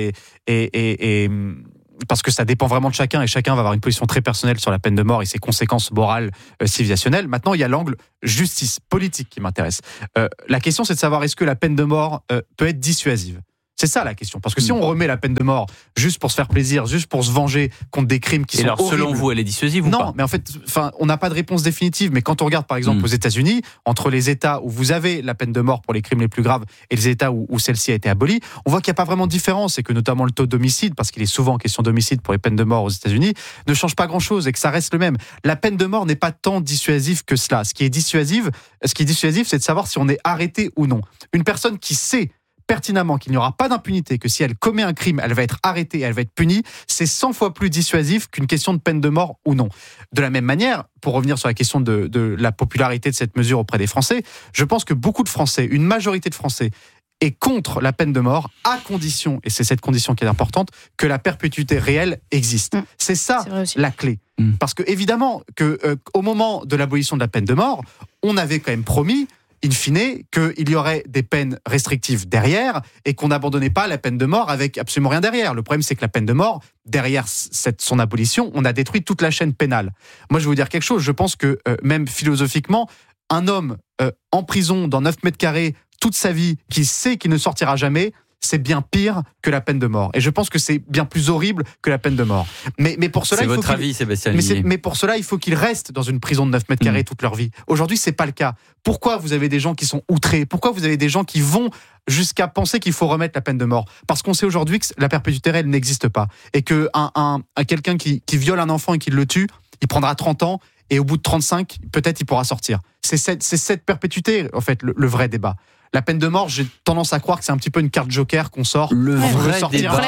et parce que ça dépend vraiment de chacun et chacun va avoir une position très personnelle sur la peine de mort et ses conséquences morales, civilisationnelles. Maintenant, il y a l'angle justice politique qui m'intéresse. La question, c'est de savoir est-ce que la peine de mort peut être dissuasive. C'est ça la question. Parce que si on remet la peine de mort juste pour se faire plaisir, juste pour se venger contre des crimes qui sont horribles... Et alors, selon vous, elle est dissuasive ou pas? Non, mais en fait, on n'a pas de réponse définitive. Mais quand on regarde, par exemple, aux États-Unis, entre les États où vous avez la peine de mort pour les crimes les plus graves et les États où celle-ci a été abolie, on voit qu'il n'y a pas vraiment de différence et que notamment le taux d'homicide, parce qu'il est souvent question d'homicide pour les peines de mort aux États-Unis, ne change pas grand-chose et que ça reste le même. La peine de mort n'est pas tant dissuasive que cela. Ce qui est dissuasif, c'est de savoir si on est arrêté ou non. Une personne qui sait pertinemment qu'il n'y aura pas d'impunité, que si elle commet un crime, elle va être arrêtée, elle va être punie, c'est 100 fois plus dissuasif qu'une question de peine de mort ou non. De la même manière, pour revenir sur la question de la popularité de cette mesure auprès des Français, je pense que beaucoup de Français, une majorité de Français, est contre la peine de mort à condition, et c'est cette condition qui est importante, que la perpétuité réelle existe. C'est ça la clé. Parce que évidemment, au moment de l'abolition de la peine de mort, on avait quand même promis in fine, qu'il y aurait des peines restrictives derrière et qu'on n'abandonnait pas la peine de mort avec absolument rien derrière. Le problème, c'est que la peine de mort, derrière son abolition, on a détruit toute la chaîne pénale. Moi, je vais vous dire quelque chose. Je pense que, même philosophiquement, un homme en prison dans 9 mètres carrés toute sa vie, qui sait qu'il ne sortira jamais, c'est bien pire que la peine de mort. Et je pense que c'est bien plus horrible que la peine de mort. Mais pour cela, c'est votre avis, Sébastien Ligné. Mais pour cela, il faut qu'ils restent dans une prison de 9 mètres carrés toute leur vie. Aujourd'hui, c'est pas le cas. Pourquoi vous avez des gens qui sont outrés? Pourquoi vous avez des gens qui vont jusqu'à penser qu'il faut remettre la peine de mort? Parce qu'on sait aujourd'hui que la perpétuité réelle n'existe pas. Et que quelqu'un qui viole un enfant et qui le tue, il prendra 30 ans et au bout de 35, peut-être il pourra sortir. C'est cette perpétuité, en fait, le vrai débat. La peine de mort, j'ai tendance à croire que c'est un petit peu une carte joker qu'on sort. Le vrai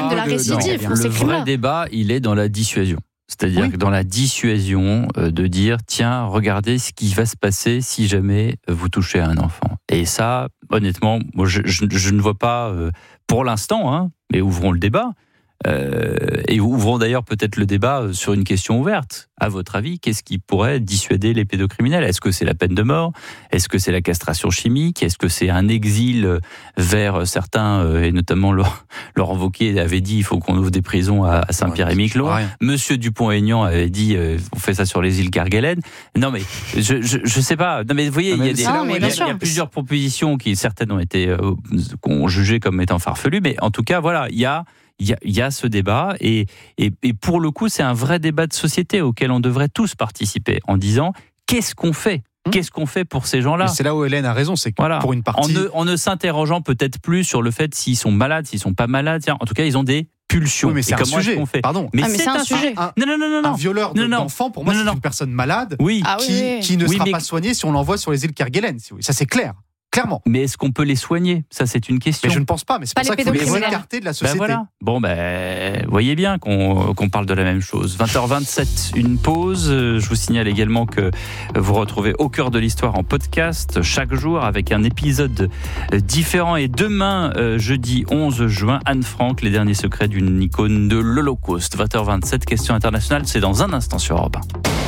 débat, il est dans la dissuasion. C'est-à-dire que dans la dissuasion de dire, tiens, regardez ce qui va se passer si jamais vous touchez à un enfant. Et ça, honnêtement, moi, je ne vois pas, pour l'instant, mais ouvrons le débat. Et ouvrons d'ailleurs peut-être le débat sur une question ouverte. À votre avis, qu'est-ce qui pourrait dissuader les pédocriminels? Est-ce que c'est la peine de mort? Est-ce que c'est la castration chimique? Est-ce que c'est un exil vers certains, et notamment Laurent Wauquiez avait dit il faut qu'on ouvre des prisons à Saint-Pierre-et-Miquelon. Monsieur Dupont-Aignan avait dit on fait ça sur les îles Kerguelen. Non mais je sais pas. Non mais vous voyez, il y a plusieurs propositions qui certaines ont jugé comme étant farfelues, mais en tout cas voilà, il y a ce débat et pour le coup, c'est un vrai débat de société auquel on devrait tous participer en disant qu'est-ce qu'on fait? Qu'est-ce qu'on fait pour ces gens-là? Mais c'est là où Hélène a raison, c'est que pour une partie... En ne s'interrogeant peut-être plus sur le fait s'ils sont malades, s'ils sont pas malades. En tout tout cas, ils ont des pulsions. Oui, mais c'est un sujet. Fait Pardon. Mais c'est un sujet. Non. Un violeur d'enfants, pour moi, c'est une personne malade qui ne sera pas soignée si on l'envoie sur les îles Kerguelen. Ça, c'est clair. Clairement. Mais est-ce qu'on peut les soigner? Ça, c'est une question. Mais je ne pense pas. Mais c'est pour ça qu'il faut les écarter de la société. Voilà. Bon, voyez bien qu'on parle de la même chose. 20h27, une pause. Je vous signale également que vous retrouvez Au cœur de l'histoire en podcast chaque jour avec un épisode différent. Et demain, jeudi 11 juin, Anne Frank, les derniers secrets d'une icône de l'Holocauste. 20h27, question internationale. C'est dans un instant sur Europe 1.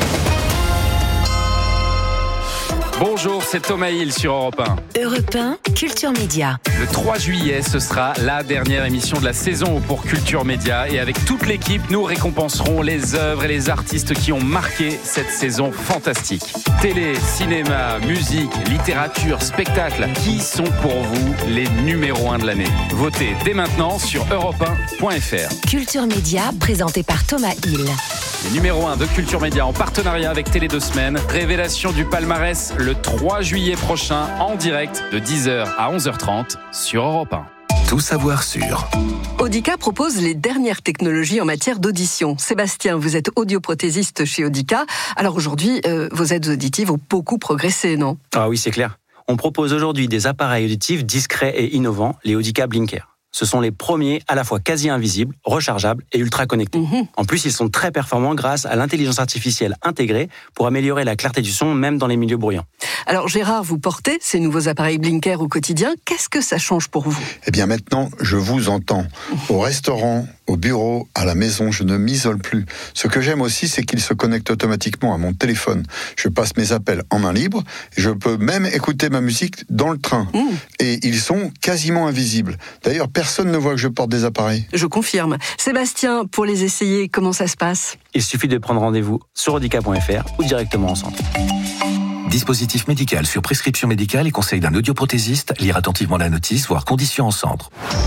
Bonjour, c'est Thomas Hill sur Europe 1. Europe 1, Culture Média. Le 3 juillet, ce sera la dernière émission de la saison pour Culture Média. Et avec toute l'équipe, nous récompenserons les œuvres et les artistes qui ont marqué cette saison fantastique. Télé, cinéma, musique, littérature, spectacle. Qui sont pour vous les numéros 1 de l'année? Votez dès maintenant sur europe1.fr. Culture Média, présenté par Thomas Hill. Les numéros 1 de Culture Média en partenariat avec Télé 2 Semaines. Révélation du palmarès le 3 juillet prochain en direct de 10h à 11h30 sur Europe 1. Tout savoir sur. Audica propose les dernières technologies en matière d'audition. Sébastien, vous êtes audioprothésiste chez Audica. Alors aujourd'hui, vos aides auditives ont beaucoup progressé, non ? Ah oui, c'est clair. On propose aujourd'hui des appareils auditifs discrets et innovants, les Audica Blinker. Ce sont les premiers à la fois quasi invisibles, rechargeables et ultra connectés. En plus, ils sont très performants grâce à l'intelligence artificielle intégrée pour améliorer la clarté du son, même dans les milieux bruyants. Alors Gérard, vous portez ces nouveaux appareils Blinker au quotidien. Qu'est-ce que ça change pour vous ? Eh bien maintenant, je vous entends. Au restaurant, au bureau, à la maison, je ne m'isole plus. Ce que j'aime aussi, c'est qu'ils se connectent automatiquement à mon téléphone. Je passe mes appels en main libre. Et je peux même écouter ma musique dans le train. Et ils sont quasiment invisibles. D'ailleurs, personne ne voit que je porte des appareils. Je confirme. Sébastien, pour les essayer, comment ça se passe ? Il suffit de prendre rendez-vous sur audica.fr ou directement en centre. Dispositif médical sur prescription médicale et conseil d'un audioprothésiste. Lire attentivement la notice, voire conditions en centre.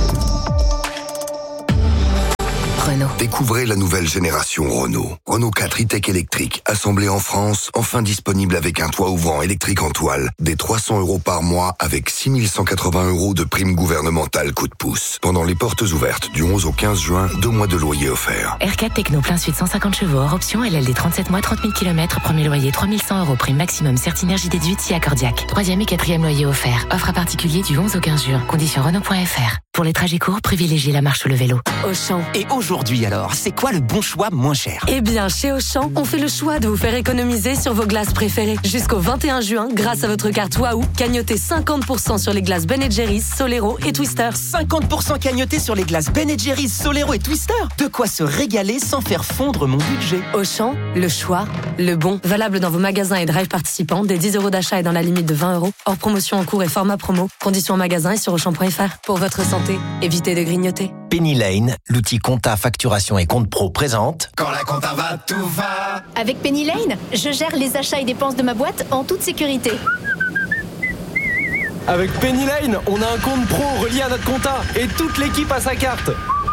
Renault. Découvrez la nouvelle génération Renault. Renault 4 e-tech électrique, assemblé en France, enfin disponible avec un toit ouvrant électrique en toile, des 300 € par mois avec 6 180 € de prime gouvernementale coup de pouce. Pendant les portes ouvertes du 11 au 15 juin, 2 mois de loyer offerts. R4 Techno plein suite 150 chevaux hors option, LLD 37 mois, 30 000 km, premier loyer 3100 € prime maximum, Certinergie déduite si accordiaque. 3e et 4e loyer offert. Offre à particulier du 11 au 15 juin. Conditions Renault.fr. Pour les trajets courts, privilégiez la marche ou le vélo. Auchan. Et aujourd'hui alors, c'est quoi le bon choix moins cher ? Eh bien, chez Auchan, on fait le choix de vous faire économiser sur vos glaces préférées. Jusqu'au 21 juin, grâce à votre carte Waouh, cagnotez 50% sur les glaces Ben & Jerry's, Solero et Twister. 50% cagnoté sur les glaces Ben & Jerry's, Solero et Twister. De quoi se régaler sans faire fondre mon budget. Auchan, le choix, le bon. Valable dans vos magasins et drive participants, des 10 € d'achat et dans la limite de 20 €. Hors promotion en cours et format promo. Conditions en magasin et sur Auchan.fr. Pour votre santé, évitez de grignoter. Penny Lane, l'outil compta, facturation et compte pro présente. Quand la compta va, tout va. Avec Penny Lane, je gère les achats et dépenses de ma boîte en toute sécurité. Avec Penny Lane, on a un compte pro relié à notre compta et toute l'équipe a sa carte.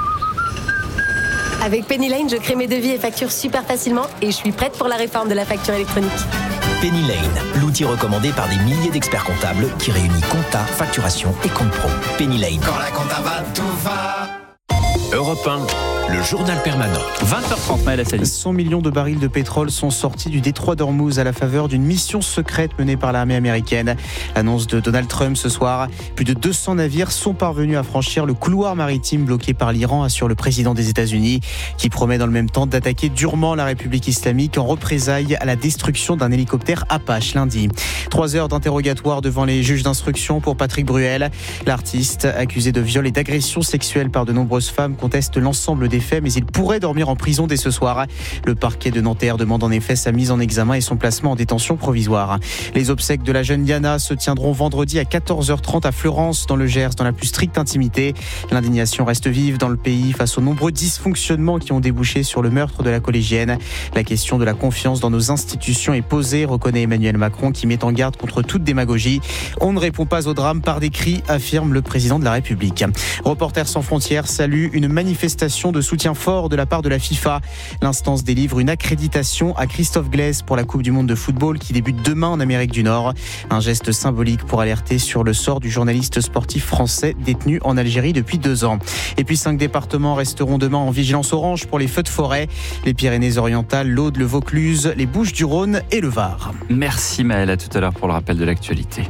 Avec Penny Lane, je crée mes devis et factures super facilement et je suis prête pour la réforme de la facture électronique. Penny Lane, l'outil recommandé par des milliers d'experts comptables qui réunit compta, facturation et compte pro. Penny Lane. Quand la compta va, tout va. Europe 1, le journal permanent. 20h30, Maël Assali. 100 millions de barils de pétrole sont sortis du détroit d'Ormuz à la faveur d'une mission secrète menée par l'armée américaine. Annonce de Donald Trump ce soir. Plus de 200 navires sont parvenus à franchir le couloir maritime bloqué par l'Iran, assure le président des États-Unis, qui promet dans le même temps d'attaquer durement la République islamique en représailles à la destruction d'un hélicoptère Apache lundi. 3 heures d'interrogatoire devant les juges d'instruction pour Patrick Bruel. L'artiste, accusé de viol et d'agression sexuelle par de nombreuses femmes, conteste l'ensemble des faits, mais il pourrait dormir en prison dès ce soir. Le parquet de Nanterre demande en effet sa mise en examen et son placement en détention provisoire. Les obsèques de la jeune Diana se tiendront vendredi à 14h30 à Fleurance, dans le Gers, dans la plus stricte intimité. L'indignation reste vive dans le pays face aux nombreux dysfonctionnements qui ont débouché sur le meurtre de la collégienne. La question de la confiance dans nos institutions est posée, reconnaît Emmanuel Macron, qui met en garde contre toute démagogie. On ne répond pas au drame par des cris, affirme le président de la République. Reporters sans frontières salue une manifestation de soutien fort de la part de la FIFA. L'instance délivre une accréditation à Christophe Glaise pour la Coupe du Monde de football qui débute demain en Amérique du Nord. Un geste symbolique pour alerter sur le sort du journaliste sportif français détenu en Algérie depuis 2 ans. Et puis 5 départements resteront demain en vigilance orange pour les feux de forêt. Les Pyrénées-Orientales, l'Aude, le Vaucluse, les Bouches-du-Rhône et le Var. Merci Maël, à tout à l'heure pour le rappel de l'actualité.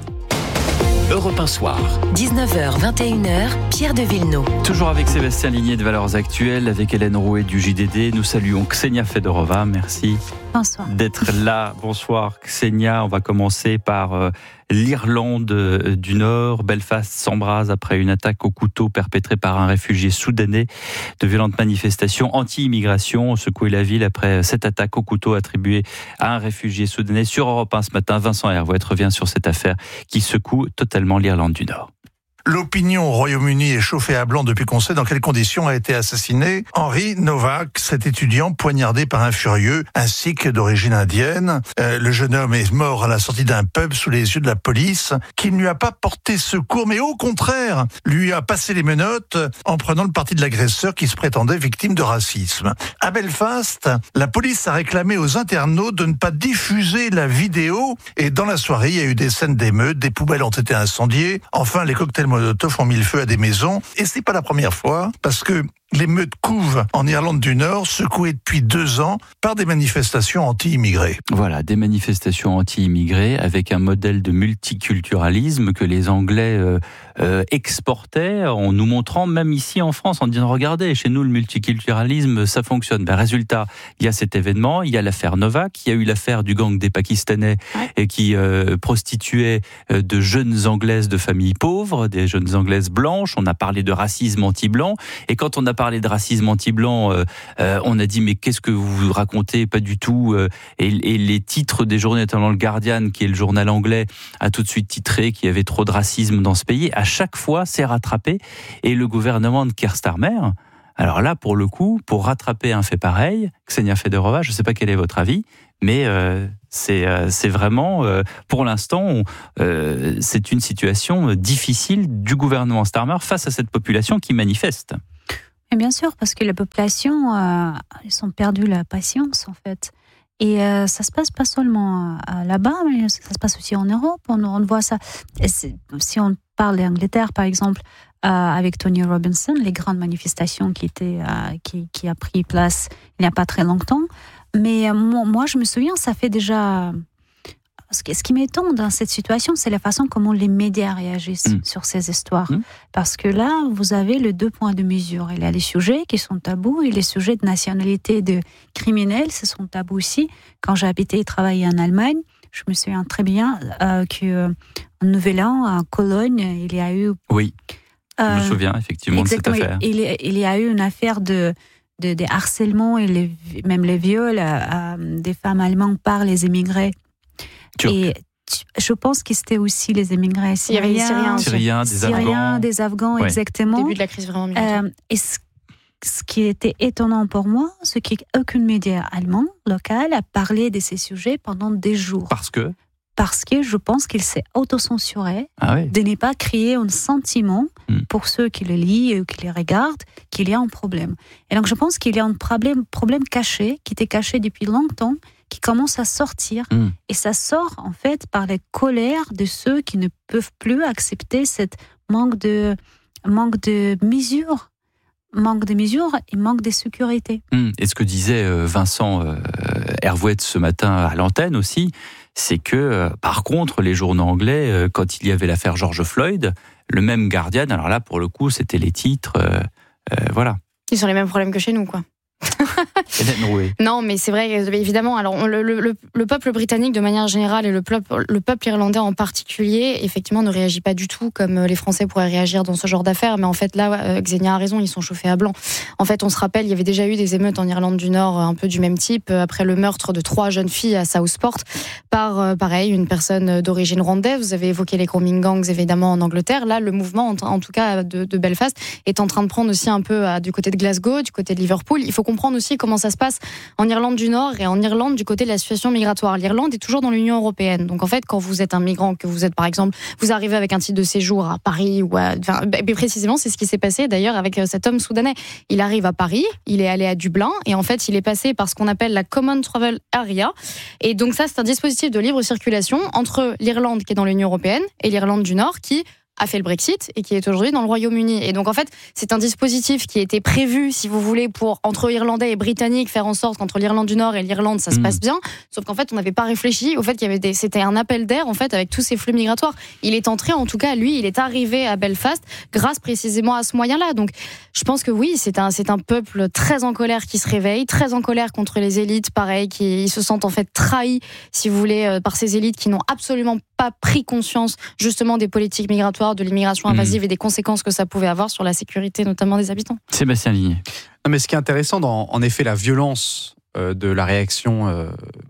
Europe 1 soir. 19h, 21h, Pierre de Villeneuve. Toujours avec Sébastien Ligné de Valeurs Actuelles, avec Hélène Rouet du JDD. Nous saluons Ksenia Fedorova. Merci d'être là. Bonsoir Ksenia. On va commencer par l'Irlande du Nord. Belfast s'embrase après une attaque au couteau perpétrée par un réfugié soudanais. De violentes manifestations anti-immigration ont secoué la ville après cette attaque au couteau attribuée à un réfugié soudanais. Sur Europe 1 ce matin, Vincent Hervouet revient sur cette affaire qui secoue totalement l'Irlande du Nord. L'opinion au Royaume-Uni est chauffée à blanc depuis qu'on sait dans quelles conditions a été assassiné Henry Novak, cet étudiant poignardé par un furieux, un sikh d'origine indienne. Le jeune homme est mort à la sortie d'un pub sous les yeux de la police, qui ne lui a pas porté secours, mais au contraire, lui a passé les menottes en prenant le parti de l'agresseur qui se prétendait victime de racisme. À Belfast, la police a réclamé aux internautes de ne pas diffuser la vidéo, et dans la soirée, il y a eu des scènes d'émeutes, des poubelles ont été incendiées, enfin les cocktails Molotov ont mis le feu à des maisons. Et c'est pas la première fois, parce que l'émeute couve en Irlande du Nord, secouée depuis 2 ans par des manifestations anti-immigrés. Voilà, des manifestations anti-immigrés avec un modèle de multiculturalisme que les Anglais exportaient en nous montrant, même ici en France, en disant regardez, chez nous le multiculturalisme ça fonctionne. Résultat, il y a cet événement, il y a l'affaire Novak, il y a eu l'affaire du gang des Pakistanais qui prostituaient de jeunes Anglaises de familles pauvres, des jeunes Anglaises blanches. On a parlé de racisme anti-blanc, et quand on a parlé de racisme anti-blanc, on a dit mais qu'est-ce que vous racontez, pas du tout. Et les titres des journaux, notamment le Guardian, qui est le journal anglais, a tout de suite titré qu'il y avait trop de racisme dans ce pays. À chaque fois, c'est rattrapé. Et le gouvernement de Keir Starmer, alors là, pour le coup, pour rattraper un fait pareil, Ksenia Federova, je ne sais pas quel est votre avis, mais c'est vraiment, pour l'instant, c'est une situation difficile du gouvernement Starmer face à cette population qui manifeste. Et bien sûr, parce que la population, ils ont perdu la patience, en fait. Et ça se passe pas seulement là-bas, mais ça se passe aussi en Europe. On voit ça. Et si on parle d'Angleterre, par exemple, avec Tony Robinson, les grandes manifestations qui a pris place il n'y a pas très longtemps. Mais moi, je me souviens, ça fait déjà... Ce qui m'étonne dans cette situation, c'est la façon comment les médias réagissent sur ces histoires. Parce que là, vous avez les 2 points de mesure. Il y a les sujets qui sont tabous et les sujets de nationalité de criminels, ce sont tabous aussi. Quand j'ai habité et travaillé en Allemagne, je me souviens très bien qu'en Nouvel An, à Cologne, il y a eu... Oui, je me souviens effectivement de cette affaire. Il y a eu une affaire de harcèlement et même les viols des femmes allemandes par les immigrés. Et je pense que c'était aussi les immigrés syriens, des Afghans, exactement. Début de la crise vraiment migratoire. Et ce qui était étonnant pour moi, c'est qu'aucun média allemand local a parlé de ces sujets pendant des jours. Parce que je pense qu'il s'est autocensuré de ne pas créer un sentiment pour ceux qui le lisent ou qui les regardent qu'il y a un problème. Et donc je pense qu'il y a un problème caché, qui était caché depuis longtemps, qui commence à sortir. Et ça sort en fait par la colère de ceux qui ne peuvent plus accepter cette manque de mesures. Manque de mesures et manque de sécurité. Et ce que disait Vincent Hervouet ce matin à l'antenne aussi, c'est que, par contre, les journaux anglais, quand il y avait l'affaire George Floyd, le même Guardian, alors là, pour le coup, c'était les titres, voilà. Ils ont les mêmes problèmes que chez nous, quoi. Non, mais c'est vrai, évidemment. Alors, le peuple britannique, de manière générale, et le peuple irlandais en particulier, effectivement, ne réagit pas du tout comme les Français pourraient réagir dans ce genre d'affaires. Mais en fait, là, Xenia a raison, ils sont chauffés à blanc. En fait, on se rappelle, il y avait déjà eu des émeutes en Irlande du Nord, un peu du même type, après le meurtre de 3 jeunes filles à Southport, par, pareil, une personne d'origine rwandaise. Vous avez évoqué les coming gangs, évidemment, en Angleterre. Là, le mouvement, en tout cas, de Belfast, est en train de prendre aussi un peu du côté de Glasgow, du côté de Liverpool. Il faut comprendre aussi comment ça se passe en Irlande du Nord et en Irlande du côté de la situation migratoire. L'Irlande est toujours dans l'Union européenne. Donc en fait, quand vous êtes un migrant, que vous êtes par exemple, vous arrivez avec un titre de séjour à Paris ou précisément, c'est ce qui s'est passé d'ailleurs avec cet homme soudanais. Il arrive à Paris, il est allé à Dublin et en fait, il est passé par ce qu'on appelle la Common Travel Area. Et donc ça, c'est un dispositif de libre circulation entre l'Irlande qui est dans l'Union européenne et l'Irlande du Nord qui a fait le Brexit et qui est aujourd'hui dans le Royaume-Uni. Et donc en fait, c'est un dispositif qui a été prévu, si vous voulez, pour entre Irlandais et Britanniques faire en sorte qu'entre l'Irlande du Nord et l'Irlande, ça se passe bien. Sauf qu'en fait, on n'avait pas réfléchi au fait qu'il y avait c'était un appel d'air en fait avec tous ces flux migratoires. Il est entré, en tout cas, lui, il est arrivé à Belfast grâce précisément à ce moyen-là. Donc, je pense que oui, c'est un peuple très en colère qui se réveille, très en colère contre les élites, pareil, qui se sentent en fait trahis, si vous voulez, par ces élites qui n'ont absolument pas pris conscience justement des politiques migratoires, de l'immigration invasive et des conséquences que ça pouvait avoir sur la sécurité notamment des habitants. Sébastien Ligné. Non, mais ce qui est intéressant dans, en effet, la violence de la réaction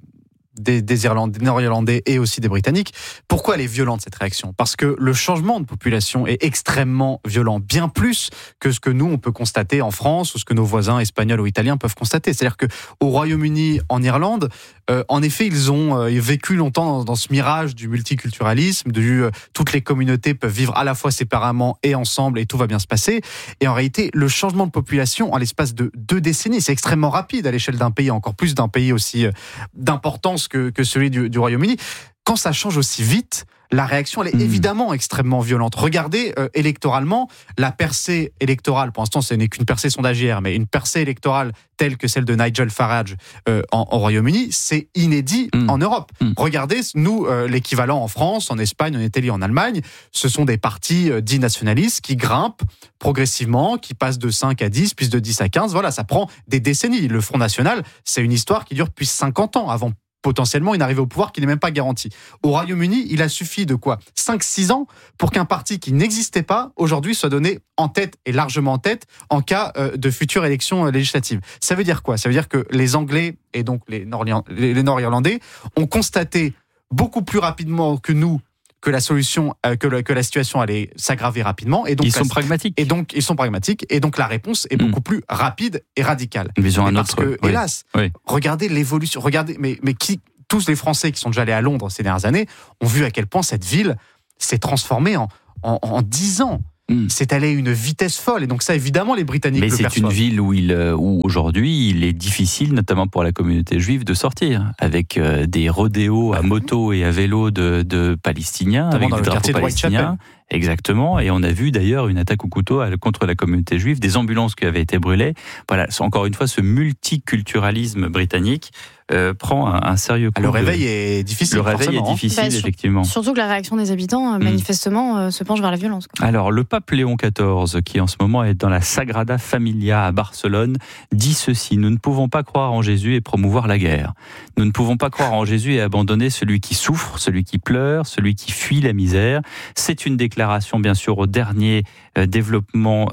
des Irlandais, des Nord-Irlandais et aussi des Britanniques. Pourquoi elle est violente, cette réaction ? Parce que le changement de population est extrêmement violent, bien plus que ce que nous, on peut constater en France ou ce que nos voisins espagnols ou italiens peuvent constater. C'est-à-dire qu'au Royaume-Uni, en Irlande, en effet, ils ont vécu longtemps dans ce mirage du multiculturalisme, toutes les communautés peuvent vivre à la fois séparément et ensemble et tout va bien se passer. Et en réalité, le changement de population en l'espace de 2 décennies, c'est extrêmement rapide à l'échelle d'un pays, encore plus d'un pays aussi d'importance que celui du Royaume-Uni. quand ça change aussi vite, la réaction, elle est évidemment extrêmement violente. Regardez, électoralement, la percée électorale, pour l'instant, ce n'est qu'une percée sondagière, mais une percée électorale telle que celle de Nigel Farage au Royaume-Uni, c'est inédit en Europe. Regardez, nous, l'équivalent en France, en Espagne, en Italie, en Allemagne, ce sont des partis dits nationalistes qui grimpent progressivement, qui passent de 5 à 10, puis de 10 à 15. Voilà, ça prend des décennies. Le Front National, c'est une histoire qui dure depuis 50 ans avant potentiellement une arrivée au pouvoir qui n'est même pas garantie. Au Royaume-Uni, il a suffi de 5-6 ans pour qu'un parti qui n'existait pas, aujourd'hui, soit donné en tête et largement en tête en cas de futures élections législatives. Ça veut dire quoi ? Ça veut dire que les Anglais et donc les Nord-Irlandais ont constaté beaucoup plus rapidement que nous que la solution, que la situation allait s'aggraver rapidement. Et donc ils sont pragmatiques. Et donc, ils sont pragmatiques. Et donc, la réponse est beaucoup plus rapide et radicale. Parce que, hélas, regardez l'évolution. Regardez, mais tous les Français qui sont déjà allés à Londres ces dernières années ont vu à quel point cette ville s'est transformée en 10 ans. C'est allé à une vitesse folle. Et donc ça, évidemment, les Britanniques le perçoivent. Mais c'est une ville où aujourd'hui, il est difficile, notamment pour la communauté juive, de sortir. Avec des rodéos à moto et à vélo de Palestiniens, notamment avec des drapeaux palestiniens. Exactement. Et on a vu d'ailleurs une attaque au couteau contre la communauté juive, des ambulances qui avaient été brûlées. Voilà, encore une fois, ce multiculturalisme britannique prend un sérieux coup. Le réveil est difficile. Le réveil est difficile, effectivement. Surtout que la réaction des habitants, manifestement, se penche vers la violence. Alors, le pape Léon XIV, qui en ce moment est dans la Sagrada Familia à Barcelone, dit ceci: nous ne pouvons pas croire en Jésus et promouvoir la guerre. Nous ne pouvons pas croire en Jésus et abandonner celui qui souffre, celui qui pleure, celui qui fuit la misère. C'est une déclaration, bien sûr, au dernier développement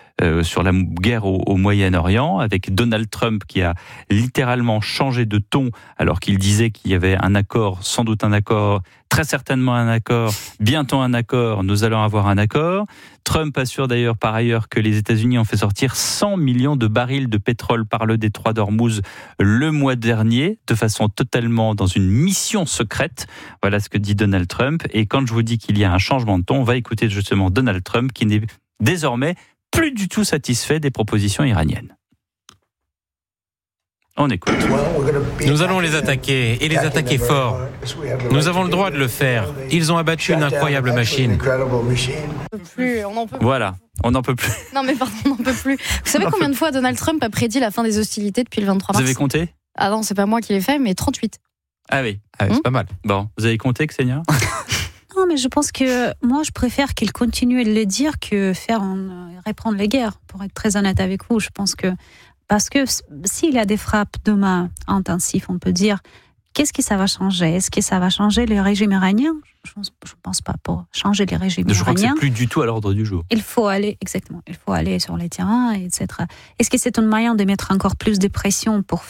sur la guerre au Moyen-Orient, avec Donald Trump qui a littéralement changé de ton, alors qu'il disait qu'il y avait un accord, sans doute un accord, très certainement un accord, bientôt un accord, nous allons avoir un accord. Trump assure d'ailleurs par ailleurs que les États-Unis ont fait sortir 100 millions de barils de pétrole par le détroit d'Ormuz le mois dernier, de façon totalement dans une mission secrète. Voilà ce que dit Donald Trump. Et quand je vous dis qu'il y a un changement de ton, on va écouter justement Donald Trump qui n'est désormais plus du tout satisfait des propositions iraniennes. On écoute. Nous allons les attaquer, et les attaquer fort. Nous avons le droit de le faire. Ils ont abattu une incroyable machine. On n'en peut plus. Voilà, on n'en peut plus. Non mais pardon, on n'en peut plus. Vous savez combien de fois Donald Trump a prédit la fin des hostilités depuis le 23 mars ? Vous avez compté ? Ah non, c'est pas moi qui l'ai fait, mais 38. Ah oui, c'est pas mal. Bon, vous avez compté, Ksenia ? Non, mais je pense que moi, je préfère qu'il continue de le dire que reprendre les guerres, pour être très honnête avec vous. Je pense que parce que s'il y a des frappes demain intensives, on peut dire, qu'est-ce que ça va changer ? Est-ce que ça va changer le régime iranien ? Je ne pense pas pour changer les régimes iraniens. Je crois que c'est plus du tout à l'ordre du jour. Il faut aller sur les terrains, etc. Est-ce que c'est une manière de mettre encore plus de pression pour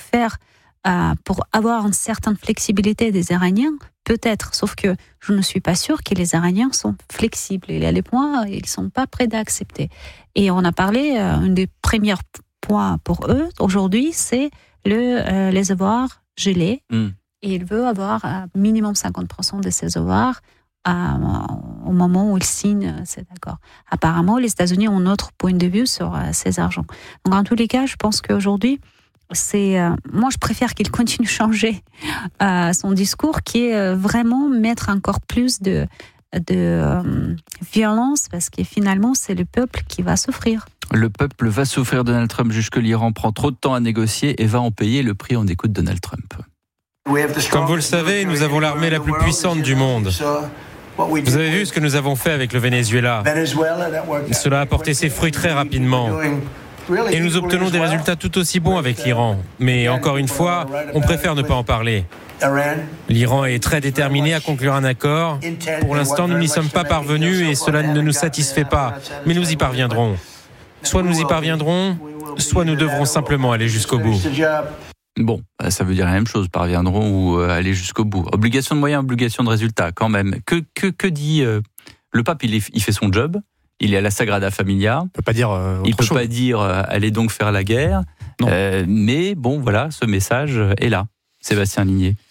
avoir une certaine flexibilité des Iraniens ? Peut-être, sauf que je ne suis pas sûre que les Iraniens sont flexibles. Il y a les points, ils ne sont pas prêts d'accepter. Et on a parlé, un des premiers points pour eux, aujourd'hui, c'est les avoirs gelés. Et il veut avoir minimum 50% de ses avoirs au moment où il signe cet accord. Apparemment, les États-Unis ont un autre point de vue sur ces argents. Donc, en tous les cas, je pense qu'aujourd'hui, moi, je préfère qu'il continue de changer son discours, qui est vraiment mettre encore plus de violence, parce que finalement, c'est le peuple qui va souffrir. Le peuple va souffrir. Donald Trump juge que l'Iran prend trop de temps à négocier et va en payer le prix. On écoute Donald Trump. Comme vous le savez, nous avons l'armée la plus puissante du monde. Vous avez vu ce que nous avons fait avec le Venezuela. Cela a porté ses fruits très rapidement. Et nous obtenons des résultats tout aussi bons avec l'Iran. Mais encore une fois, on préfère ne pas en parler. L'Iran est très déterminé à conclure un accord. Pour l'instant, nous n'y sommes pas parvenus et cela ne nous satisfait pas. Mais nous y parviendrons. Soit nous y parviendrons, soit nous devrons simplement aller jusqu'au bout. Bon, ça veut dire la même chose, parviendront ou aller jusqu'au bout. Obligation de moyens, obligation de résultats, quand même. Que dit le pape? Il fait son job. Il est à la Sagrada Familia. Il peut pas dire il peut pas dire allez donc faire la guerre. Mais bon, voilà, ce message est là. Sébastien Ligné.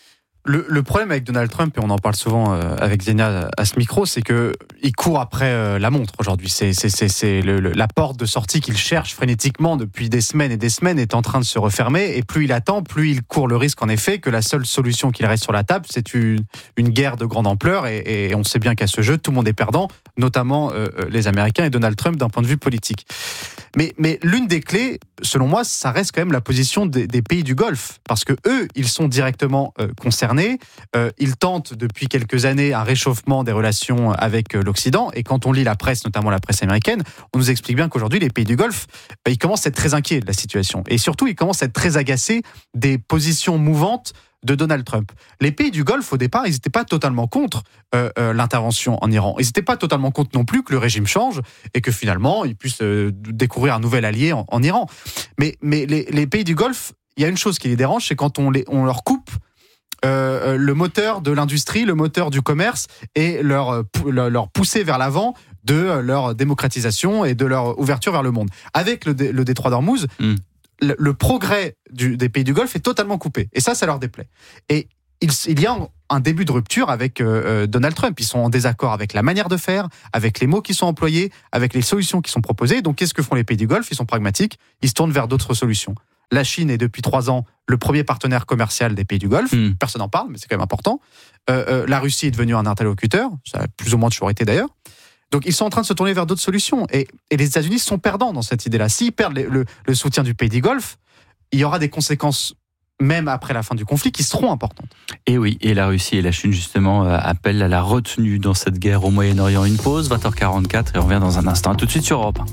Le problème avec Donald Trump, et on en parle souvent avec Zenia à ce micro, c'est que il court après la montre aujourd'hui. C'est la porte de sortie qu'il cherche frénétiquement depuis des semaines et des semaines est en train de se refermer. Et plus il attend, plus il court le risque en effet que la seule solution qu'il reste sur la table, c'est une guerre de grande ampleur. Et on sait bien qu'à ce jeu, tout le monde est perdant, notamment les Américains et Donald Trump d'un point de vue politique. Mais l'une des clés, selon moi, ça reste quand même la position des pays du Golfe, parce que eux, ils sont directement concernés. Ils tentent depuis quelques années un réchauffement des relations avec l'Occident, et quand on lit la presse, notamment la presse américaine, on nous explique bien qu'aujourd'hui, les pays du Golfe, ils commencent à être très inquiets de la situation, et surtout, ils commencent à être très agacés des positions mouvantes de Donald Trump. Les pays du Golfe, au départ, ils n'étaient pas totalement contre l'intervention en Iran. Ils n'étaient pas totalement contre non plus que le régime change et que finalement, ils puissent découvrir un nouvel allié en Iran. Mais les pays du Golfe, il y a une chose qui les dérange, c'est quand on leur coupe le moteur de l'industrie, le moteur du commerce et leur poussée vers l'avant de leur démocratisation et de leur ouverture vers le monde. Avec le détroit d'Ormuz, le progrès des pays du Golfe est totalement coupé. Et ça leur déplaît. Et il y a un début de rupture avec Donald Trump. Ils sont en désaccord avec la manière de faire, avec les mots qui sont employés, avec les solutions qui sont proposées. Donc qu'est-ce que font les pays du Golfe ? Ils sont pragmatiques, ils se tournent vers d'autres solutions. La Chine est depuis 3 ans le premier partenaire commercial des pays du Golfe. Personne n'en parle, mais c'est quand même important. La Russie est devenue un interlocuteur. Ça a plus ou moins toujours été d'ailleurs. Donc ils sont en train de se tourner vers d'autres solutions. Et les États-Unis sont perdants dans cette idée-là. S'ils perdent le soutien du pays du Golfe, il y aura des conséquences, même après la fin du conflit, qui seront importantes. Et oui, et la Russie et la Chine, justement, appellent à la retenue dans cette guerre au Moyen-Orient. Une pause, 20h44, et on revient dans un instant. À tout de suite sur Europe 1.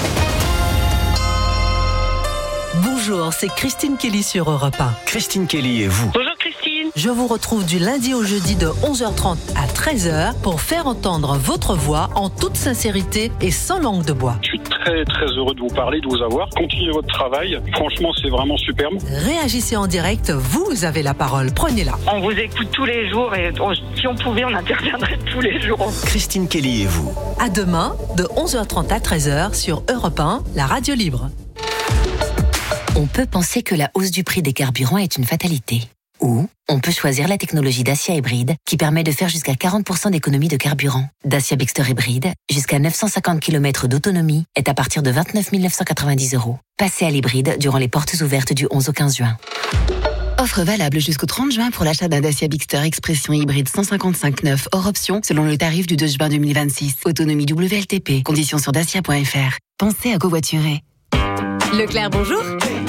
Bonjour, c'est Christine Kelly sur Europe 1. Christine Kelly et vous. Bonjour Christine. Je vous retrouve du lundi au jeudi de 11h30 à 13h pour faire entendre votre voix en toute sincérité et sans langue de bois. Je suis très très heureux de vous parler, de vous avoir. Continuez votre travail. Franchement, c'est vraiment superbe. Réagissez en direct, vous avez la parole. Prenez-la. On vous écoute tous les jours et si on pouvait, on interviendrait tous les jours. Christine Kelly et vous. À demain, de 11h30 à 13h sur Europe 1, la radio libre. On peut penser que la hausse du prix des carburants est une fatalité. Ou on peut choisir la technologie Dacia Hybride qui permet de faire jusqu'à 40% d'économie de carburant. Dacia Bigster Hybride, jusqu'à 950 km d'autonomie, est à partir de 29 990 €. Passez à l'hybride durant les portes ouvertes du 11 au 15 juin. Offre valable jusqu'au 30 juin pour l'achat d'un Dacia Bigster Expression hybride 155/9 hors option selon le tarif du 2 juin 2026. Autonomie WLTP. Conditions sur dacia.fr. Pensez à covoiturer. Leclerc, bonjour.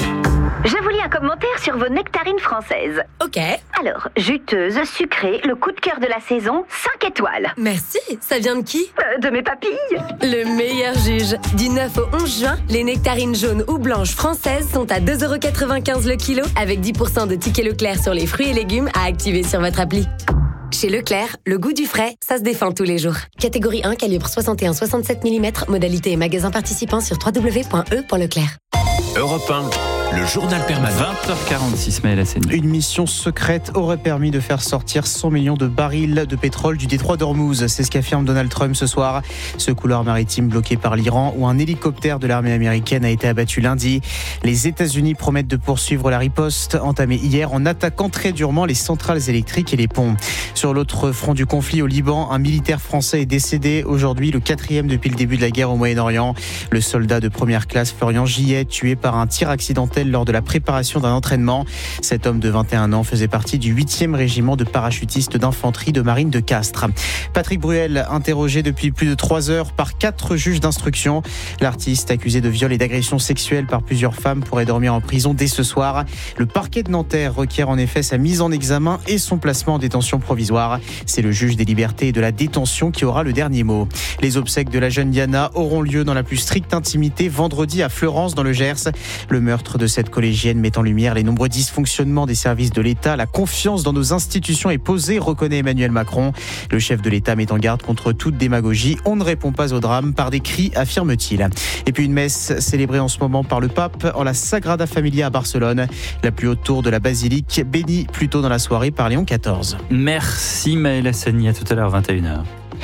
Je vous lis un commentaire sur vos nectarines françaises. Ok. Alors, juteuse, sucrée, le coup de cœur de la saison, 5 étoiles. Merci. Ça vient de qui ? De mes papilles. Le meilleur juge. Du 9 au 11 juin, les nectarines jaunes ou blanches françaises sont à 2,95 € le kilo, avec 10% de tickets Leclerc sur les fruits et légumes à activer sur votre appli. Chez Leclerc, le goût du frais, ça se défend tous les jours. Catégorie 1, calibre 61-67 mm, modalité et magasin participant sur www.e.leclerc. Europe 1, le journal permanent. 20h46, Maël Hassani. Une mission secrète aurait permis de faire sortir 100 millions de barils de pétrole du détroit d'Ormuz. C'est ce qu'affirme Donald Trump ce soir. Ce couloir maritime bloqué par l'Iran, où un hélicoptère de l'armée américaine a été abattu lundi. Les États-Unis promettent de poursuivre la riposte entamée hier en attaquant très durement les centrales électriques et les ponts. Sur l'autre front du conflit au Liban, un militaire français est décédé aujourd'hui, le 4e depuis le début de la guerre au Moyen-Orient. Le soldat de première classe Florian Gillet, tué par un tir accidentel lors de la préparation d'un entraînement. Cet homme de 21 ans faisait partie du 8e régiment de parachutistes d'infanterie de marine de Castres. Patrick Bruel, interrogé depuis plus de 3 heures par 4 juges d'instruction. L'artiste, accusé de viol et d'agression sexuelle par plusieurs femmes, pourrait dormir en prison dès ce soir. Le parquet de Nanterre requiert en effet sa mise en examen et son placement en détention provisoire. C'est le juge des libertés et de la détention qui aura le dernier mot. Les obsèques de la jeune Diana auront lieu dans la plus stricte intimité vendredi à Fleurance dans le Gers. Le meurtre de cette collégienne met en lumière les nombreux dysfonctionnements des services de l'État. La confiance dans nos institutions est posée, reconnaît Emmanuel Macron. Le chef de l'État met en garde contre toute démagogie. On ne répond pas au drame par des cris, affirme-t-il. Et puis une messe célébrée en ce moment par le pape en la Sagrada Familia à Barcelone. La plus haute tour de la basilique, bénie plus tôt dans la soirée par Léon XIV. Merci Maël Hassani, à tout à l'heure, 21h.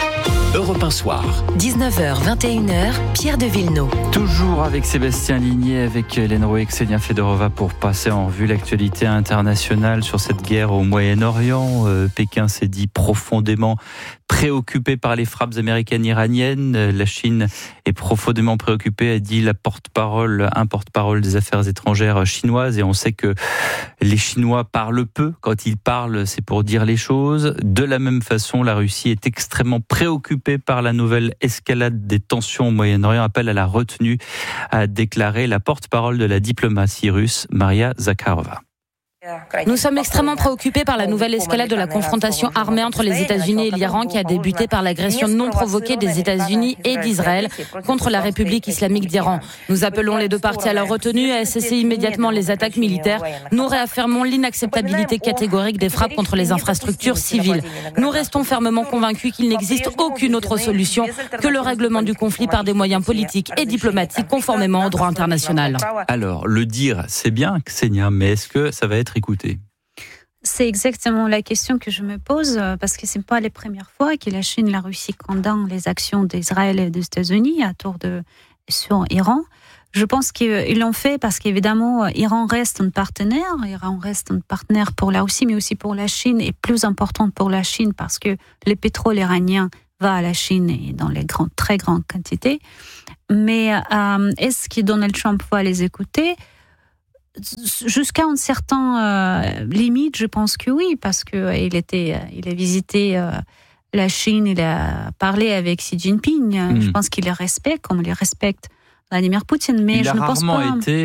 Europe 1 Soir. 19h, 21h, Pierre de Villeneuve. Toujours avec Sébastien Ligné, avec Hélène Roux et Ksenia Fedorova pour passer en revue l'actualité internationale sur cette guerre au Moyen-Orient. Pékin s'est dit profondément préoccupé par les frappes américaines iraniennes. La Chine est profondément préoccupée, a dit un porte-parole des affaires étrangères chinoises. Et on sait que les Chinois parlent peu. Quand ils parlent, c'est pour dire les choses. De la même façon, la Russie est extrêmement préoccupée par la nouvelle escalade des tensions au Moyen-Orient. Appel à la retenue, a déclaré la porte-parole de la diplomatie russe, Maria Zakharova. Nous sommes extrêmement préoccupés par la nouvelle escalade de la confrontation armée entre les États-Unis et l'Iran qui a débuté par l'agression non provoquée des États-Unis et d'Israël contre la République islamique d'Iran. Nous appelons les deux parties à la retenue et à cesser immédiatement les attaques militaires. Nous réaffirmons l'inacceptabilité catégorique des frappes contre les infrastructures civiles. Nous restons fermement convaincus qu'il n'existe aucune autre solution que le règlement du conflit par des moyens politiques et diplomatiques conformément au droit international. Alors, le dire, c'est bien, Ksenia, mais est-ce que ça va être écouté ? C'est exactement la question que je me pose, parce que ce n'est pas les premières fois que la Chine et la Russie condamnent les actions d'Israël et des États-Unis sur l'Iran. Je pense qu'ils l'ont fait parce qu'évidemment, l'Iran reste un partenaire. L'Iran reste un partenaire pour la Russie, mais aussi pour la Chine, et plus important pour la Chine parce que le pétrole iranien va à la Chine et dans les très grandes quantités. Mais est-ce que Donald Trump va les écouter ? Jusqu'à une certaine limite, je pense que oui, parce qu'il a visité la Chine, il a parlé avec Xi Jinping. Je pense qu'il les respecte, comme il respecte Vladimir Poutine. Mais il je ne pense pas.